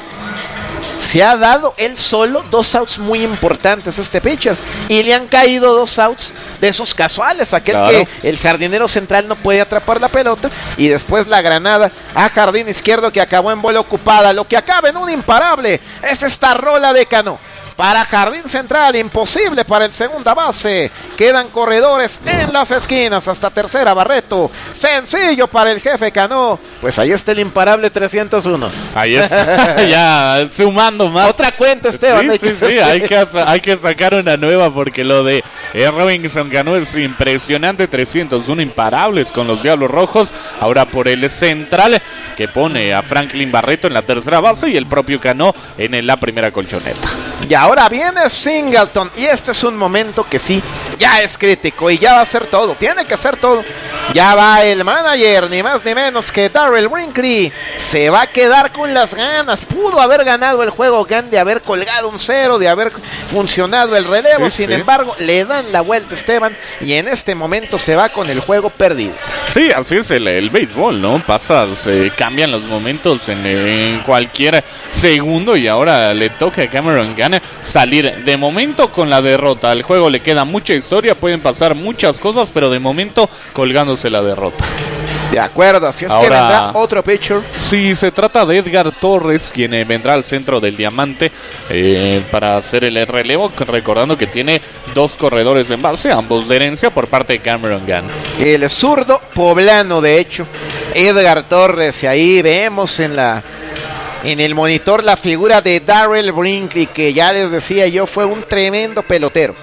Se ha dado él solo dos outs muy importantes este pitcher y le han caído dos outs de esos casuales, aquel claro. que el jardinero central no puede atrapar la pelota y después la granada a jardín izquierdo que acabó en bola ocupada. Lo que acaba en un imparable es esta rola de Cano para jardín central, imposible para el segunda base. Quedan corredores en las esquinas hasta tercera. Barreto, sencillo para el jefe Cano. Pues ahí está el imparable trescientos uno. Ahí está, ya sumando más. Otra cuenta, Esteban. Sí, sí, sí, hay que, hay que sacar una nueva porque lo de eh, Robinson Cano es impresionante. trescientos uno imparables con los Diablos Rojos. Ahora por el central que pone a Franklin Barreto en la tercera base y el propio Cano en la primera colchoneta. Y ahora viene Singleton y este es un momento que sí, ya es crítico y ya va a hacer todo, tiene que hacer todo. Ya va el manager, ni más ni menos que Darryl Brinkley, se va a quedar con las ganas. Pudo haber ganado el juego Gunn, de haber colgado un cero, de haber funcionado el relevo, sí, sin sí. embargo le dan la vuelta Esteban y en este momento se va con el juego perdido. Sí, así es el, el béisbol, ¿no? Pasa, se cambian los momentos en, en cualquier segundo y ahora le toca a Cameron Gunn salir de momento con la derrota. Al juego le queda mucha historia, pueden pasar muchas cosas, pero de momento colgándose la derrota. De acuerdo, así es. Ahora, que vendrá otro pitcher. Sí, se trata de Edgar Torres, quien eh, vendrá al centro del diamante eh, para hacer el relevo, recordando que tiene dos corredores en base, ambos de herencia por parte de Cameron Gunn. El zurdo poblano, de hecho, Edgar Torres, y ahí vemos en la en el monitor la figura de Darryl Brinkley, que ya les decía yo fue un tremendo pelotero.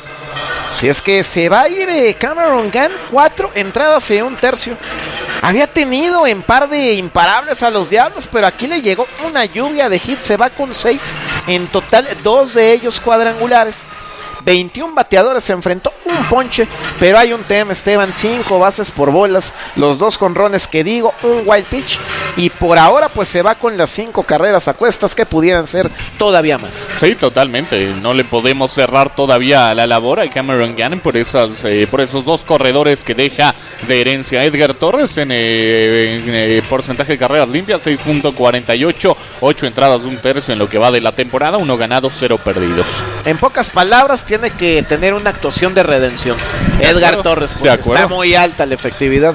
Si es que se va a ir eh, Cameron Gunn, cuatro entradas en un tercio. Había tenido en par de imparables a los Diablos, pero aquí le llegó una lluvia de hits. Se va con seis, en total dos de ellos cuadrangulares. veintiún bateadores, se enfrentó un ponche, pero hay un tema, Esteban, cinco bases por bolas, los dos jonrones que digo, un wild pitch, y por ahora pues se va con las cinco carreras a cuestas que pudieran ser todavía más. Sí, totalmente, no le podemos cerrar todavía la labor a Cameron Gunn por, esas, eh, por esos dos corredores que deja de herencia Edgar Torres en, eh, en eh, porcentaje de carreras limpias, seis punto cuarenta y ocho, ocho entradas, un tercio en lo que va de la temporada, uno ganado, cero perdidos. En pocas palabras, tiene que tener una actuación de redención Edgar acuerdo, Torres, porque está muy alta la efectividad.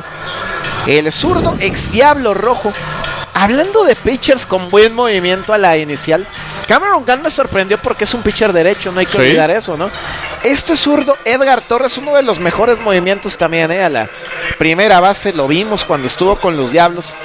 El zurdo ex Diablo Rojo, hablando de pitchers con buen movimiento a la inicial, Cameron Gunn me sorprendió porque es un pitcher derecho, no hay que ¿Sí? olvidar eso, ¿no? Este zurdo Edgar Torres, uno de los mejores movimientos también, ¿eh? A la primera base, lo vimos cuando estuvo con los Diablos.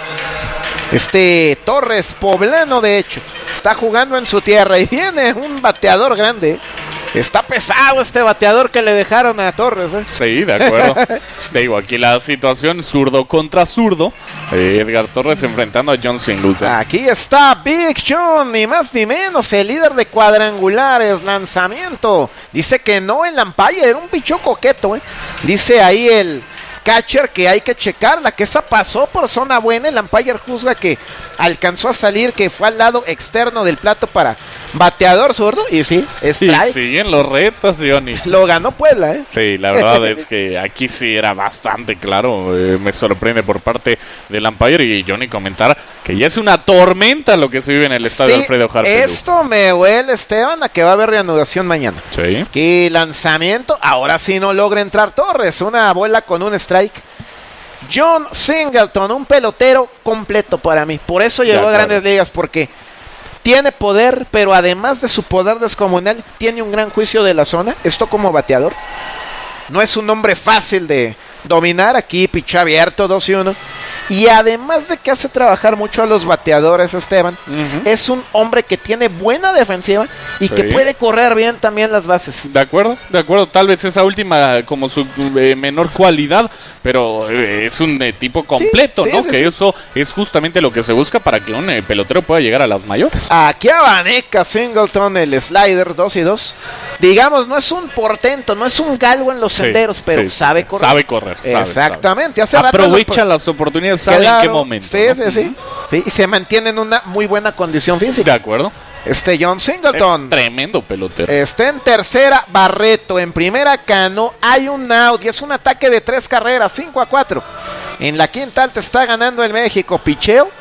Este Torres, poblano de hecho, está jugando en su tierra y viene un bateador grande, ¿eh? Está pesado este bateador que le dejaron a Torres, ¿eh? Sí, de acuerdo. Digo, aquí la situación zurdo contra zurdo. Eh, Edgar Torres enfrentando a John Singleton. Aquí está Big John, ni más ni menos, el líder de cuadrangulares, lanzamiento. Dice que no el umpire, era un pichó coqueto, ¿eh? Dice ahí el catcher que hay que checarla, que esa pasó por zona buena. El umpire juzga que alcanzó a salir, que fue al lado externo del plato para bateador zurdo, y sí, strike. Sí, siguen los retos, Johnny. Lo ganó Puebla, ¿eh? Sí, la verdad es que aquí sí era bastante claro. Eh, me sorprende por parte del umpire. Y Johnny comentar que ya es una tormenta lo que se vive en el estadio sí, Alfredo Harp. Esto me huele, Esteban, a que va a haber reanudación mañana. Sí. Y lanzamiento, ahora sí no logra entrar Torres, una bola con un strike. John Singleton, un pelotero completo para mí. Por eso llegó ya, a Grandes claro. Ligas, porque tiene poder, pero además de su poder descomunal, tiene un gran juicio de la zona. Esto como bateador. No es un hombre fácil de dominar. Aquí picha abierto, dos y uno. Y además de que hace trabajar mucho a los bateadores, Esteban, uh-huh. es un hombre que tiene buena defensiva y sí. que puede correr bien también las bases. De acuerdo, de acuerdo. Tal vez esa última como su eh, menor cualidad, pero eh, es un eh, tipo completo, sí, ¿no? Sí, que sí. eso es justamente lo que se busca para que un eh, pelotero pueda llegar a las mayores. Aquí abaneca Singleton el slider dos y dos. Digamos, no es un portento, no es un galgo en los sí, senderos, pero sí, sabe correr. Sabe correr. Sabe, Exactamente. Sabe. Hace Aprovecha rato, las oportunidades, sabe claro, en qué momento. Sí, ¿no? sí, sí, sí. Y se mantiene en una muy buena condición física. De acuerdo. Este John Singleton. Es tremendo pelotero. Está en tercera Barreto, en primera Cano. Hay un out y es un ataque de tres carreras, cinco a cuatro. En la quinta alta está ganando el México. Picheo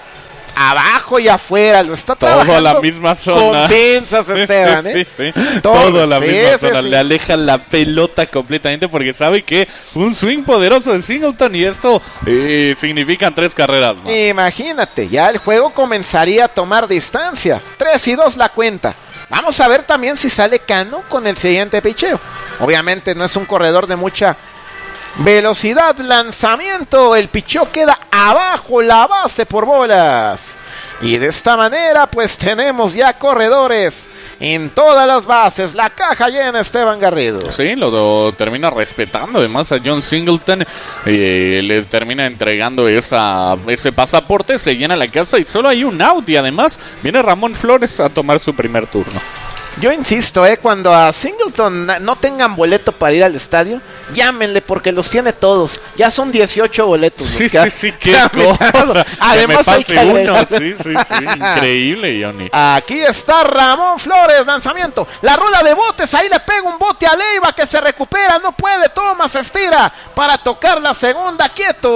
abajo y afuera, lo está todo trabajando. Todo a la misma zona. Con pinzas, Esteban, ¿eh? sí, sí. Todo, todo a la sí, misma sí, zona. Sí. Le aleja la pelota completamente porque sabe que un swing poderoso de Singleton y esto eh, significan tres carreras más. Imagínate, ya el juego comenzaría a tomar distancia. Tres y dos la cuenta. Vamos a ver también si sale Cano con el siguiente picheo. Obviamente no es un corredor de mucha velocidad, lanzamiento, el picheo queda abajo la base por bolas. Y de esta manera pues tenemos ya corredores en todas las bases. La caja llena, Esteban Garrido. Sí, lo, lo termina respetando además a John Singleton. Eh, le termina entregando esa, ese pasaporte, se llena la casa y solo hay un out. Y además viene Ramón Flores a tomar su primer turno. Yo insisto, eh, cuando a Singleton no tengan boleto para ir al estadio, llámenle porque los tiene todos. Ya son dieciocho boletos. Sí, sí, sí, qué cosa. Además que hay que uno. Sí, sí, sí, increíble, Johnny. Aquí está Ramón Flores, lanzamiento. La rola de botes, ahí le pega un bote a Leiva que se recupera, no puede, toma, se estira para tocar la segunda,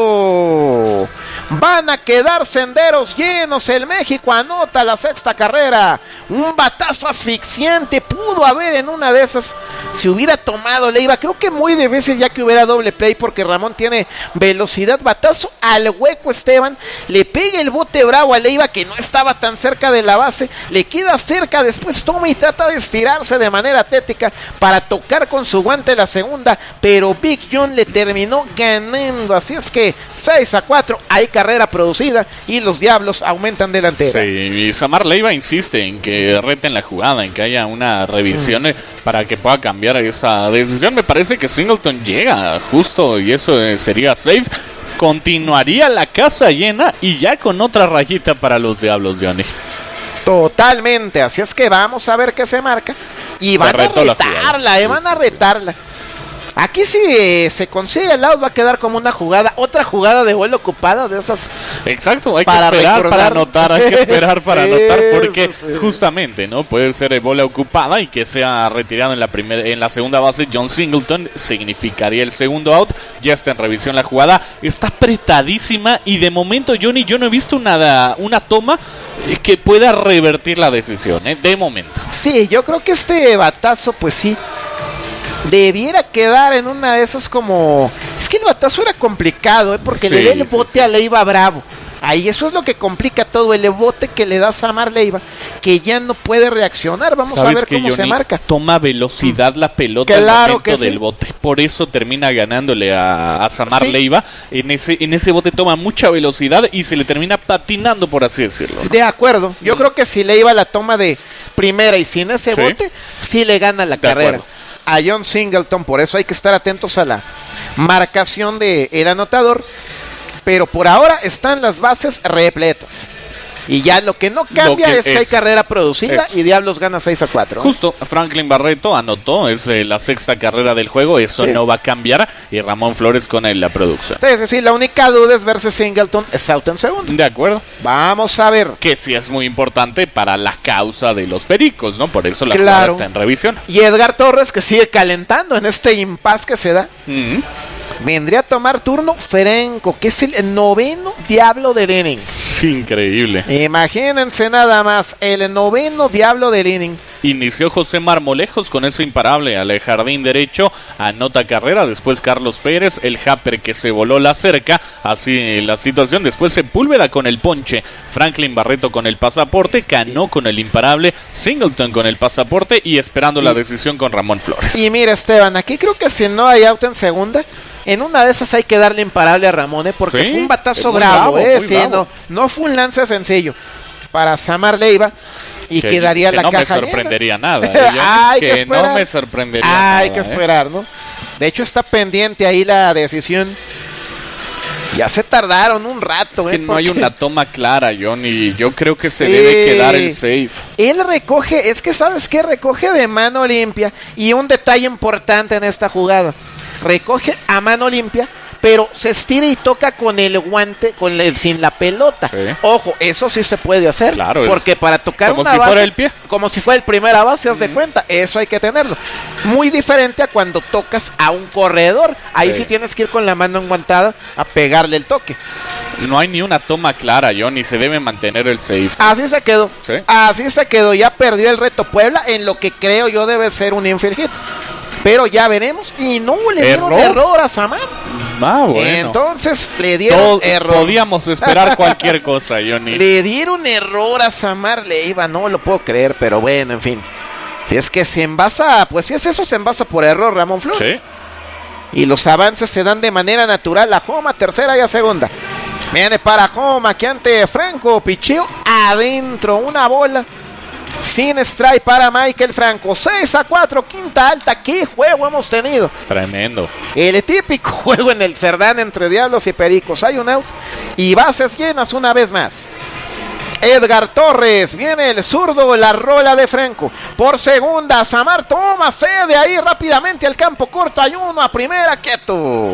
quieto. Van a quedar senderos llenos, el México anota la sexta carrera. Un batazo asfixiante, pudo haber en una de esas, si hubiera tomado Leiva, creo que muy difícil ya que hubiera doble play porque Ramón tiene velocidad, batazo al hueco Esteban, le pega el bote bravo a Leiva que no estaba tan cerca de la base, le queda cerca, después toma y trata de estirarse de manera atlética para tocar con su guante la segunda, pero Big John le terminó ganando, así es que seis a cuatro, hay carrera producida y los Diablos aumentan delantera. Sí, y Samar Leiva insiste en que reten la jugada, en que haya una revisión mm. para que pueda cambiar esa decisión. Me parece que Singleton llega justo y eso sería safe. Continuaría la casa llena y ya con otra rayita para los Diablos, Johnny. Totalmente, así es que vamos a ver qué se marca y van a retarla, eh, van a retarla. Aquí si eh, se consigue el out va a quedar como una jugada, otra jugada de vuelo ocupada de esas. Exacto, hay que esperar recordar. para anotar, hay que esperar para sí, anotar porque sí. justamente, ¿no? Puede ser bola ocupada y que sea retirado en la primera, en la segunda base John Singleton, significaría el segundo out. Ya está en revisión la jugada, está apretadísima y de momento, Johnny, yo no he visto una, una toma que pueda revertir la decisión, ¿eh? De momento. Sí, yo creo que este batazo, pues sí. Debiera quedar en una de esas como... Es que el batazo era complicado, ¿eh? Porque sí, le da el bote sí, sí. a Leiva bravo. Ahí eso es lo que complica todo, el bote que le da Samar Leiva, que ya no puede reaccionar. Vamos a ver cómo Johnny se marca. Toma velocidad mm. la pelota claro al momento sí. del bote. Por eso termina ganándole a, a Samar sí. Leiva. En ese, en ese bote toma mucha velocidad y se le termina patinando, por así decirlo, ¿no? De acuerdo. Yo mm. creo que si Leiva la toma de primera y sin ese ¿Sí? bote, sí le gana la de carrera. Acuerdo. A John Singleton, por eso hay que estar atentos a la marcación del de anotador, pero por ahora están las bases repletas. Y ya lo que no cambia que es que es, hay carrera producida es. y Diablos gana seis a cuatro. Justo, Franklin Barreto anotó, es eh, la sexta carrera del juego, eso sí. no va a cambiar. Y Ramón Flores con él, la producción. Sí, sí, sí, la única duda es ver si Singleton es out en segundo. De acuerdo. Vamos a ver. Que sí es muy importante para la causa de los Pericos, ¿no? Por eso la claro. jugada está en revisión. Y Edgar Torres, que sigue calentando en este impasse que se da. Mm-hmm. Vendría a tomar turno Ferenco, que es el noveno Diablo del inning. Increíble. Imagínense nada más, el noveno Diablo del inning. Inició José Marmolejos con eso imparable al jardín derecho, anota carrera, después Carlos Pérez, el Japper que se voló la cerca, así la situación, después Sepúlveda con el ponche, Franklin Barreto con el pasaporte, Cano con el imparable, Singleton con el pasaporte y esperando y, la decisión con Ramón Flores. Y mira Esteban, aquí creo que si no hay out en segunda, En una de esas hay que darle imparable a Ramón, ¿eh? Porque ¿Sí? fue un batazo bravo, bravo, ¿eh? muy Sí, bravo. no, no fue un lance sencillo para Samar Leiva y que, quedaría que la no caja me sorprendería llena. nada. ¿eh? Hay que, que esperar. no me sorprendería Hay nada. Hay que esperar, ¿no? De hecho está pendiente ahí la decisión. Ya se tardaron un rato, Es que ¿eh? no hay Porque una toma clara, John, y yo creo que se Sí. debe quedar el safe. él recoge, es que sabes qué, recoge de mano limpia. Y un detalle importante en esta jugada, recoge a mano limpia, pero se estira y toca con el guante, con el, sin la pelota. Sí. Ojo, eso sí se puede hacer. Claro, es porque para tocar como una si base, fuera el pie. como si fuera el primera base, haz de cuenta, eso hay que tenerlo. Muy diferente a cuando tocas a un corredor. Ahí sí, Sí. tienes que ir con la mano enguantada a pegarle el toque. No hay ni una toma clara, John, y se debe mantener el safe. Así se quedó. Sí. Así se quedó. Ya perdió el reto Puebla en lo que creo yo debe ser un infield hit. Pero ya veremos. Y no le dieron ¿Error? error a Samar. Ah, bueno. Entonces le dieron Todo- error. Podíamos esperar cualquier cosa, Johnny. Le dieron error a Samar Leiva. No lo puedo creer, pero bueno, en fin. Si es que se envasa, pues si es eso, se envasa por error Ramón Flores. Sí. Y los avances se dan de manera natural. A Joma, tercera y a segunda. Viene para Joma, que ante Franco, picheo adentro, una bola. Sin strike para Michael Franco. seis a cuatro, quinta alta. ¿Qué juego hemos tenido? Tremendo. El típico juego en el Cerdán entre Diablos y Pericos. Hay un out y bases llenas una vez más. Edgar Torres, viene el zurdo, la rola de Franco. Por segunda, Samar toma, cede ahí rápidamente al campo corto. Hay uno a primera, quieto.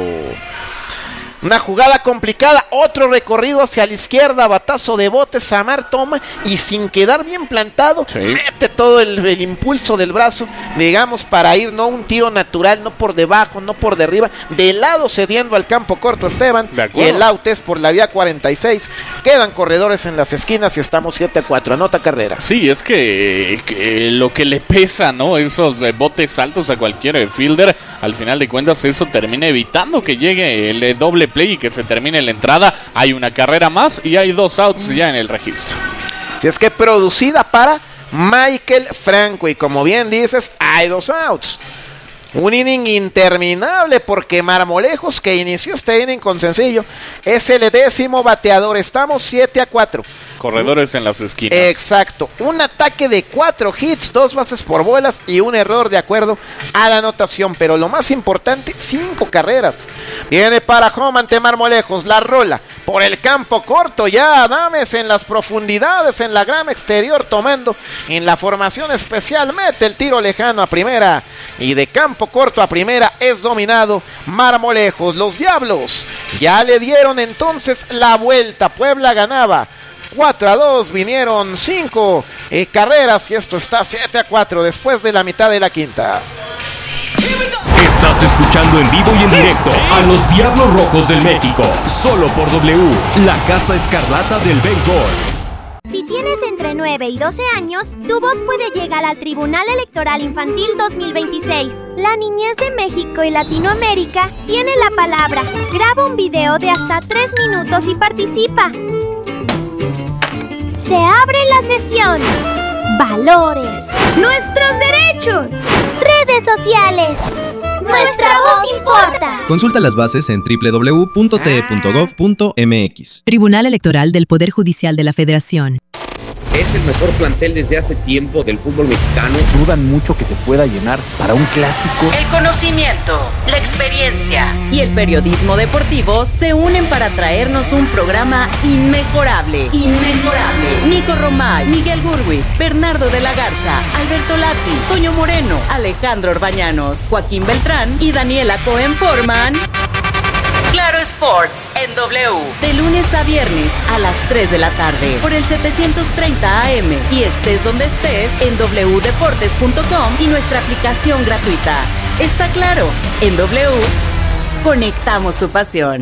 Una jugada complicada, otro recorrido hacia la izquierda, batazo de bote, Samar toma y sin quedar bien plantado, Sí. mete todo el, el impulso del brazo, digamos, para ir, no un tiro natural, no por debajo, no por derriba, de lado cediendo al campo corto Esteban, De y acuerdo. el out es por la vía cuarenta y seis, quedan corredores en las esquinas y estamos siete a cuatro, anota carrera. Sí, es que, que lo que le pesa, ¿no? Esos eh, botes altos a cualquier eh, fielder, al final de cuentas eso termina evitando que llegue el eh, doble play y que se termine la entrada. Hay una carrera más y hay dos outs ya en el registro. Si es que producida para Michael Franco y como bien dices, hay dos outs. Un inning interminable porque Marmolejos, que inició este inning con sencillo, es el décimo bateador. Estamos siete a cuatro. Corredores en las esquinas. Exacto. Un ataque de cuatro hits, dos bases por bolas y un error de acuerdo a la anotación. Pero lo más importante, cinco carreras. Viene para home ante Marmolejos. La rola por el campo corto. Ya Adames en las profundidades, en la grama exterior, tomando en la formación especial. Mete el tiro lejano a primera. Y de campo corto a primera es dominado Marmolejos. Los Diablos ya le dieron entonces la vuelta. Puebla ganaba cuatro a dos, vinieron cinco eh, carreras y esto está siete a cuatro después de la mitad de la quinta. Estás escuchando en vivo y en directo a los Diablos Rojos del México, solo por W, la Casa Escarlata del Béisbol. Si tienes entre nueve y doce años, tu voz puede llegar al Tribunal Electoral Infantil dos mil veintiséis. La niñez de México y Latinoamérica tiene la palabra. Graba un video de hasta tres minutos y participa. Se abre la sesión. Valores. Nuestros derechos. Redes sociales. Nuestra voz importa. Consulta las bases en doble u doble u doble u punto t e punto gov punto m x. Tribunal Electoral del Poder Judicial de la Federación. Es el mejor plantel desde hace tiempo del fútbol mexicano. Dudan mucho que se pueda llenar para un clásico. El conocimiento, la experiencia y el periodismo deportivo se unen para traernos un programa inmejorable. Inmejorable. Nico Romay, Miguel Gurwi, Bernardo de la Garza, Alberto Lati, Toño Moreno, Alejandro Orbañanos, Joaquín Beltrán y Daniela Cohen forman Claro Sports en W, de lunes a viernes a las tres de la tarde por el setecientos treinta A M y estés donde estés en doble u deportes punto com y nuestra aplicación gratuita. Está claro, en W conectamos su pasión.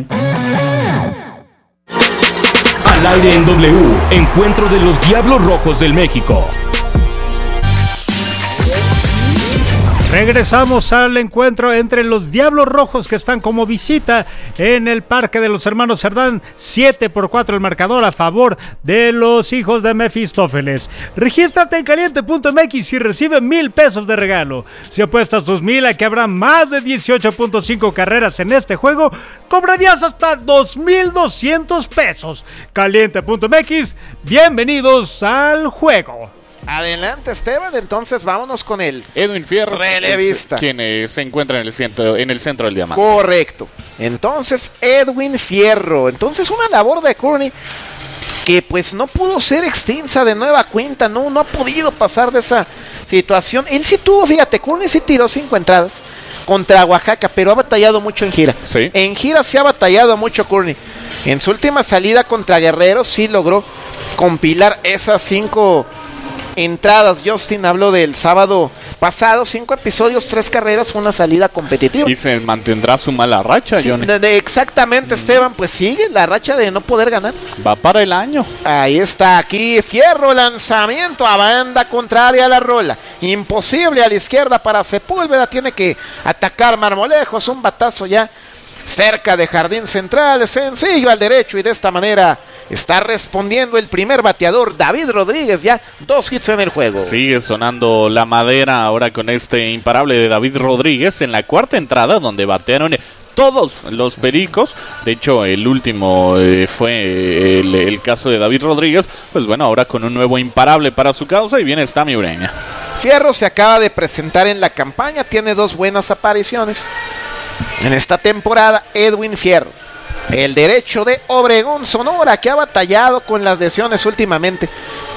Al aire en W, encuentro de los Diablos Rojos del México. Regresamos al encuentro entre los Diablos Rojos que están como visita en el Parque de los Hermanos Cerdán. siete por cuatro el marcador a favor de los hijos de Mefistófeles. Regístrate en caliente punto m x y recibe mil pesos de regalo. Si apuestas tus mil a que habrá más de dieciocho punto cinco carreras en este juego, cobrarías hasta dos mil doscientos pesos. caliente punto m x, bienvenidos al juego. Adelante, Esteban, entonces vámonos con él. Edwin Fierro, relevista, quien eh, se encuentra en el, centro, en el centro del diamante. Correcto. Entonces, Edwin Fierro. Entonces, una labor de Courtney que pues no pudo ser extensa de nueva cuenta, no, no ha podido pasar de esa situación. Él sí tuvo, fíjate, Courtney sí tiró cinco entradas contra Oaxaca, pero ha batallado mucho en gira. Sí. En gira sí ha batallado mucho Courtney. En su última salida contra Guerreros sí logró compilar esas cinco entradas. Justin habló del sábado pasado, cinco episodios, tres carreras, una salida competitiva. Y se mantendrá su mala racha, sí, Johnny. De, de, exactamente, mm. Esteban, pues sigue la racha de no poder ganar. Va para el año. Ahí está, aquí Fierro, lanzamiento a banda contraria a la rola. Imposible a la izquierda para Sepúlveda, tiene que atacar Marmolejos, un batazo ya cerca de jardín central, sencillo al derecho, y de esta manera está respondiendo el primer bateador, David Rodríguez, ya dos hits en el juego. Sigue sonando la madera ahora con este imparable de David Rodríguez en la cuarta entrada, donde batearon todos los Pericos. De hecho, el último eh, fue el, el caso de David Rodríguez. Pues bueno, ahora con un nuevo imparable para su causa, y viene Stami Ureña. Fierro se acaba de presentar en la campaña, tiene dos buenas apariciones en esta temporada. Edwin Fierro, el derecho de Obregón, Sonora, que ha batallado con las lesiones últimamente.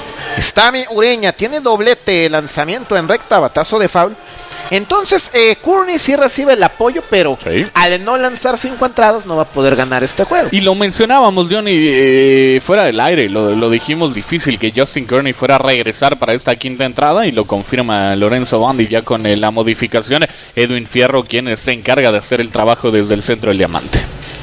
Stami Ureña tiene doblete, lanzamiento en recta, batazo de foul. Entonces, eh, Courtney sí recibe el apoyo, pero sí, al no lanzar cinco entradas no va a poder ganar este juego. Y lo mencionábamos, Johnny, eh, fuera del aire, lo, lo dijimos, difícil que Justin Courtney fuera a regresar para esta quinta entrada, y lo confirma Lorenzo Bondi ya con eh, la modificación. Edwin Fierro, quien se encarga de hacer el trabajo desde el centro del diamante.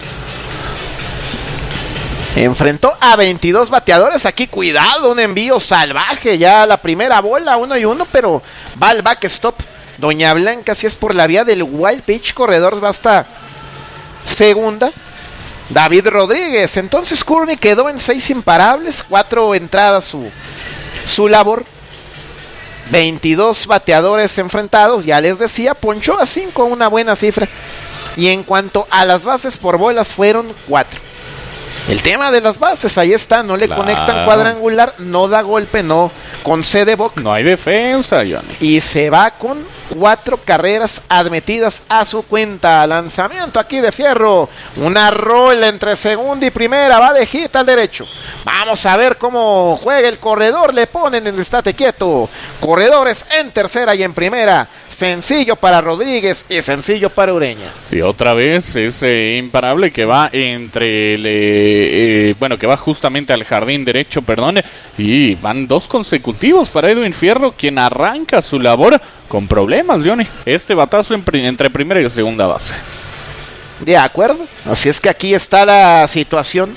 Enfrentó a veintidós bateadores. Aquí, cuidado, un envío salvaje. Ya la primera bola, uno y uno, pero va al backstop Doña Blanca, si es por la vía del wild pitch, corredor va hasta segunda. David Rodríguez. Entonces Courtney quedó en seis imparables, cuatro entradas su, su labor. veintidós bateadores enfrentados, ya les decía, ponchó a cinco, una buena cifra. Y en cuanto a las bases por bolas, fueron cuatro. El tema de las bases, ahí está, no le claro. conectan cuadrangular, no da golpe, no concede boc. No hay defensa, Johnny. Y se va con cuatro carreras admitidas a su cuenta. Lanzamiento aquí de Fierro, una rola entre segunda y primera, va de hit al derecho. Vamos a ver cómo juega el corredor, le ponen el estate quieto. Corredores en tercera y en primera. Sencillo para Rodríguez y sencillo para Ureña. Y otra vez ese imparable que va entre el, eh, eh, bueno, que va justamente al jardín derecho, perdón, y van dos consecutivos para Edwin Fierro, quien arranca su labor con problemas, Johnny. Este batazo en, entre primera y segunda base. De acuerdo, así es que aquí está la situación.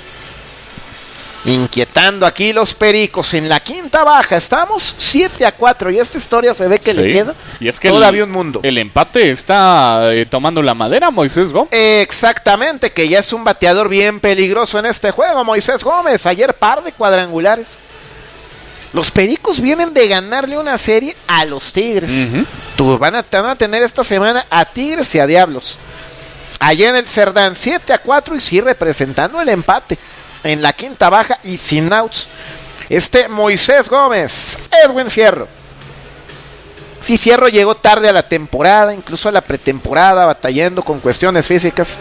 Inquietando aquí los Pericos en la quinta baja. Estamos siete a cuatro y esta historia se ve que sí, le queda y es que todavía el, un mundo. El empate está eh, tomando la madera, Moisés Gómez. Exactamente, que ya es un bateador bien peligroso en este juego, Moisés Gómez. Ayer par de cuadrangulares. Los Pericos vienen de ganarle una serie a los Tigres. Uh-huh. Tú, van, a, van a tener esta semana a Tigres y a Diablos. Allá en el Cerdán, siete a cuatro y sí representando el empate. En la quinta baja y sin outs. Este Moisés Gómez, Edwin Fierro. Sí, Fierro llegó tarde a la temporada, incluso a la pretemporada, batallando con cuestiones físicas.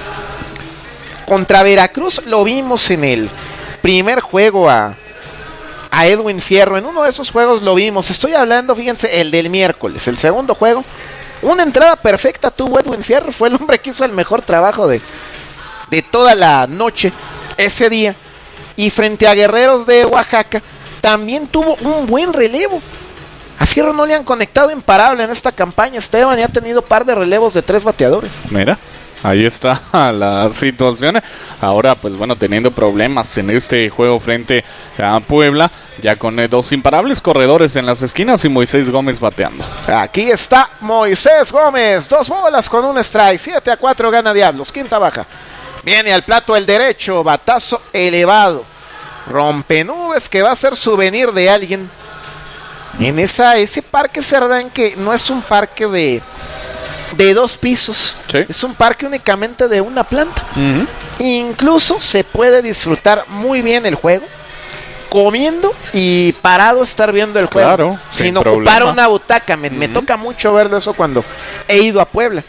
Contra Veracruz lo vimos en el primer juego a, a Edwin Fierro. En uno de esos juegos lo vimos. Estoy hablando, fíjense, el del miércoles, el segundo juego. Una entrada perfecta tuvo Edwin Fierro. Fue el hombre que hizo el mejor trabajo de, de toda la noche ese día. Y frente a Guerreros de Oaxaca también tuvo un buen relevo. A Fierro no le han conectado imparable en esta campaña, Esteban, y ha tenido par de relevos de tres bateadores. Mira. Ahí está la situación. Ahora, pues bueno, teniendo problemas en este juego frente a Puebla, ya con eh, dos imparables corredores en las esquinas y Moisés Gómez bateando. Aquí está Moisés Gómez, dos bolas con un strike, siete a cuatro gana Diablos, quinta baja. Viene al plato el derecho, batazo elevado. Rompenubes que va a ser souvenir de alguien. En esa, ese parque Cerdán, que no es un parque de, de dos pisos, sí. Es un parque únicamente de una planta. Uh-huh. Incluso se puede disfrutar muy bien el juego, comiendo y parado estar viendo el juego. Claro, sin ocupar una butaca. Me, uh-huh. me toca mucho verlo eso cuando he ido a Puebla.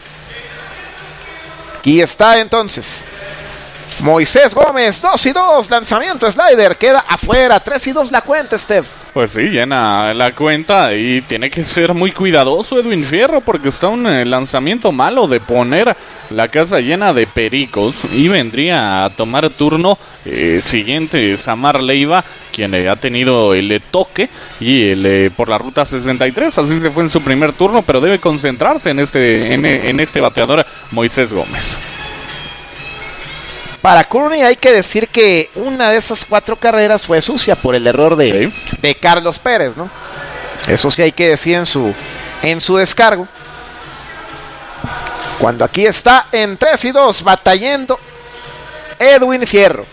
Aquí está entonces Moisés Gómez, dos y dos, lanzamiento slider, queda afuera, tres y dos la cuenta, Steph. Pues sí, llena la cuenta y tiene que ser muy cuidadoso Edwin Fierro porque está un eh, lanzamiento malo de poner la casa llena de pericos y vendría a tomar turno eh, siguiente Samar Leiva, quien eh, ha tenido el eh, toque y el eh, por la ruta sesenta y tres, así se fue en su primer turno, pero debe concentrarse en este, en, en este bateador Moisés Gómez. Para Courtney hay que decir que una de esas cuatro carreras fue sucia por el error de, sí. de Carlos Pérez, ¿no? Eso sí hay que decir en su, en su descargo. Cuando aquí está en tres y dos batallando Edwin Fierro.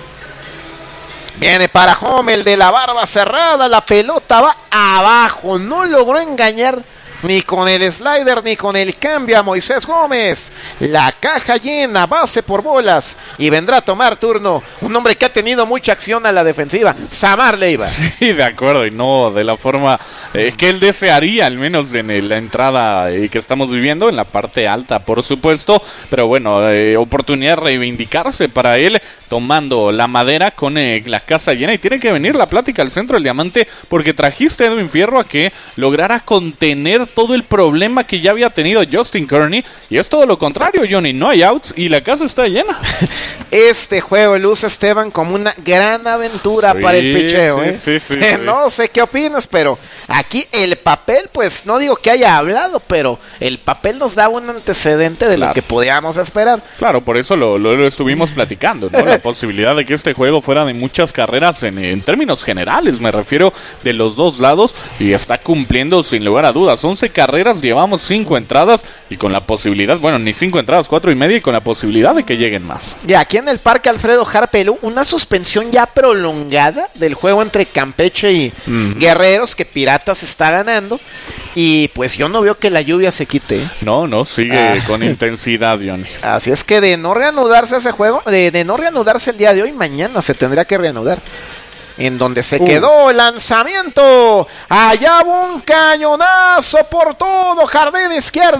Viene para home el de la barba cerrada, la pelota va abajo, no logró engañar ni con el slider ni con el cambio a Moisés Gómez. La caja llena, base por bolas, y vendrá a tomar turno un hombre que ha tenido mucha acción a la defensiva, Samar Leiva. Sí, de acuerdo, y no de la forma eh, que él desearía, al menos en el, la entrada eh, que estamos viviendo, en la parte alta, por supuesto, pero bueno, eh, oportunidad de reivindicarse para él, tomando la madera con eh, la casa llena, y tiene que venir la plática al centro del diamante, porque trajiste a Edwin Fierro a que lograra contener todo el problema que ya había tenido Justin Kearney, y es todo lo contrario, Johnny, no hay outs y la casa está llena. Este juego luce, Esteban, como una gran aventura sí, para el picheo, ¿eh? Sí, sí, sí, eh, sí. No sé qué opinas, pero aquí el papel, pues no digo que haya hablado, pero el papel nos da un antecedente de claro. lo que podíamos esperar. Claro, por eso lo, lo, lo estuvimos platicando, ¿no? La posibilidad de que este juego fuera de muchas carreras en, en términos generales, me refiero de los dos lados, y está cumpliendo sin lugar a dudas. once carreras, llevamos cinco entradas y con la posibilidad, bueno, ni cinco entradas, cuatro y media, y con la posibilidad de que lleguen más. Y aquí en el Parque Alfredo Harpelú, una suspensión ya prolongada del juego entre Campeche y mm. Guerreros, que Piratas está ganando, y pues yo no veo que la lluvia se quite. No, no, sigue ah. con intensidad, Johnny. Así es que de no reanudarse ese juego, de, de no reanudarse el día de hoy, mañana se tendría que reanudar. En donde se uh. quedó el lanzamiento, allá va un cañonazo por todo jardín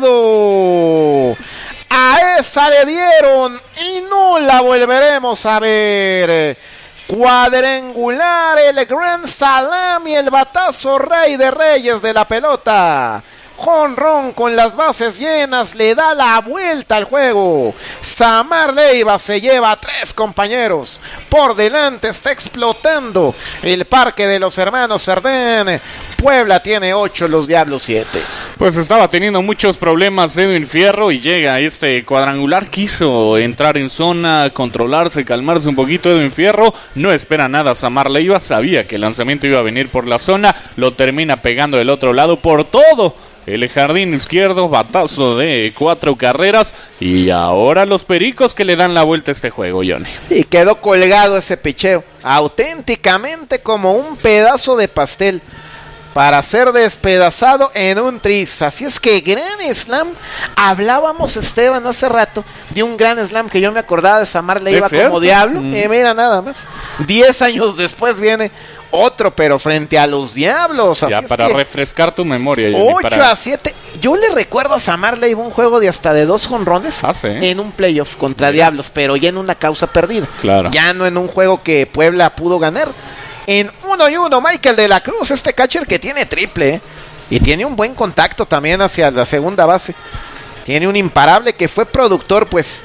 izquierdo. A esa le dieron y no la volveremos a ver. Cuadrangular, el Grand Slam y el batazo rey de reyes de la pelota. Jonrón con las bases llenas, le da la vuelta al juego. Samar Leiva se lleva a tres compañeros. Por delante está explotando el Parque de los Hermanos Cerdán. Puebla tiene ocho, los Diablos siete. Pues estaba teniendo muchos problemas Edwin Fierro y llega este cuadrangular. Quiso entrar en zona, controlarse, calmarse un poquito Edwin Fierro. No espera nada Samar Leiva. Sabía que el lanzamiento iba a venir por la zona. Lo termina pegando del otro lado por todo el jardín izquierdo, batazo de cuatro carreras, y ahora los Pericos que le dan la vuelta a este juego, Johnny. Y quedó colgado ese picheo, auténticamente como un pedazo de pastel para ser despedazado en un tris. Así es que gran slam. Hablábamos, Esteban, hace rato de un gran slam que yo me acordaba de Samar Leiva como Diablo. Mm. Eh, mira, nada más. Diez años después viene otro, pero frente a los Diablos. Así ya, es para que refrescar tu memoria. ocho a siete. Yo le recuerdo a Samar Leiva un juego de hasta de dos jonrones ah, ¿sí? en un playoff contra sí. Diablos, pero ya en una causa perdida. Claro. Ya no en un juego que Puebla pudo ganar. En uno y uno, Michael de la Cruz, este catcher que tiene triple, ¿eh? Y tiene un buen contacto también hacia la segunda base. Tiene un imparable que fue productor, pues,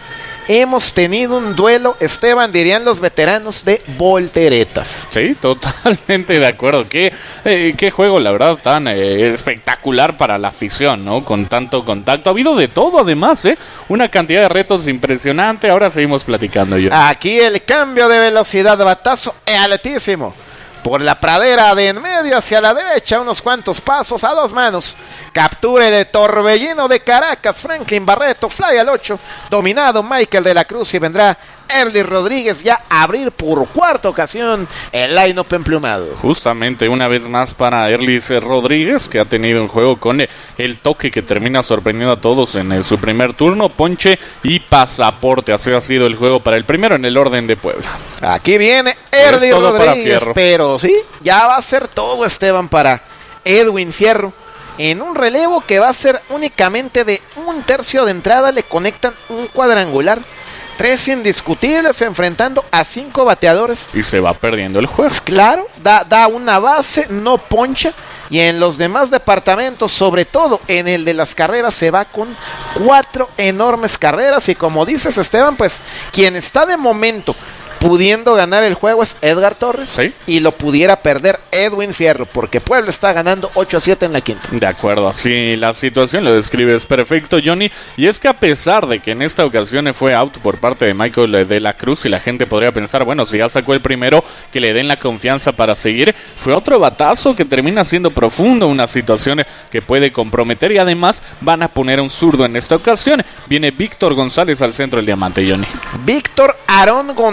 hemos tenido un duelo, Esteban, dirían los veteranos, de volteretas. Sí, totalmente de acuerdo. Qué, eh, qué juego, la verdad, tan eh, espectacular para la afición, ¿no? Con tanto contacto. Ha habido de todo, además, ¿eh? Una cantidad de retos impresionante. Ahora seguimos platicando, yo. Aquí el cambio de velocidad, batazo altísimo. Por la pradera de en medio hacia la derecha, unos cuantos pasos a dos manos. Captura el torbellino de Caracas, Franklin Barreto, fly al ocho. Dominado Michael de la Cruz y vendrá Erly Rodríguez ya a abrir por cuarta ocasión el line-up emplumado. Justamente una vez más para Erly Rodríguez, que ha tenido un juego con el toque que termina sorprendiendo a todos en el, su primer turno, ponche y pasaporte. Así ha sido el juego para el primero en el orden de Puebla. Aquí viene Erly Rodríguez, pero sí, ya va a ser todo, Esteban, para Edwin Fierro. En un relevo que va a ser únicamente de un tercio de entrada, le conectan un cuadrangular. Tres indiscutibles enfrentando a cinco bateadores. Y se va perdiendo el juego. Pues claro, da, da una base, no poncha. Y en los demás departamentos, sobre todo en el de las carreras, se va con cuatro enormes carreras. Y como dices, Esteban, pues quien está de momento pudiendo ganar el juego es Edgar Torres. ¿Sí? Y lo pudiera perder Edwin Fierro, porque Puebla está ganando ocho a siete en la quinta. De acuerdo, así la situación lo describes perfecto, Johnny. Y es que a pesar de que en esta ocasión fue out por parte de Michael de la Cruz, y la gente podría pensar, bueno, si ya sacó el primero, que le den la confianza para seguir, fue otro batazo que termina siendo profundo, una situación que puede comprometer, y además van a poner un zurdo en esta ocasión. Viene Víctor González al centro del diamante, Johnny. Víctor Aarón González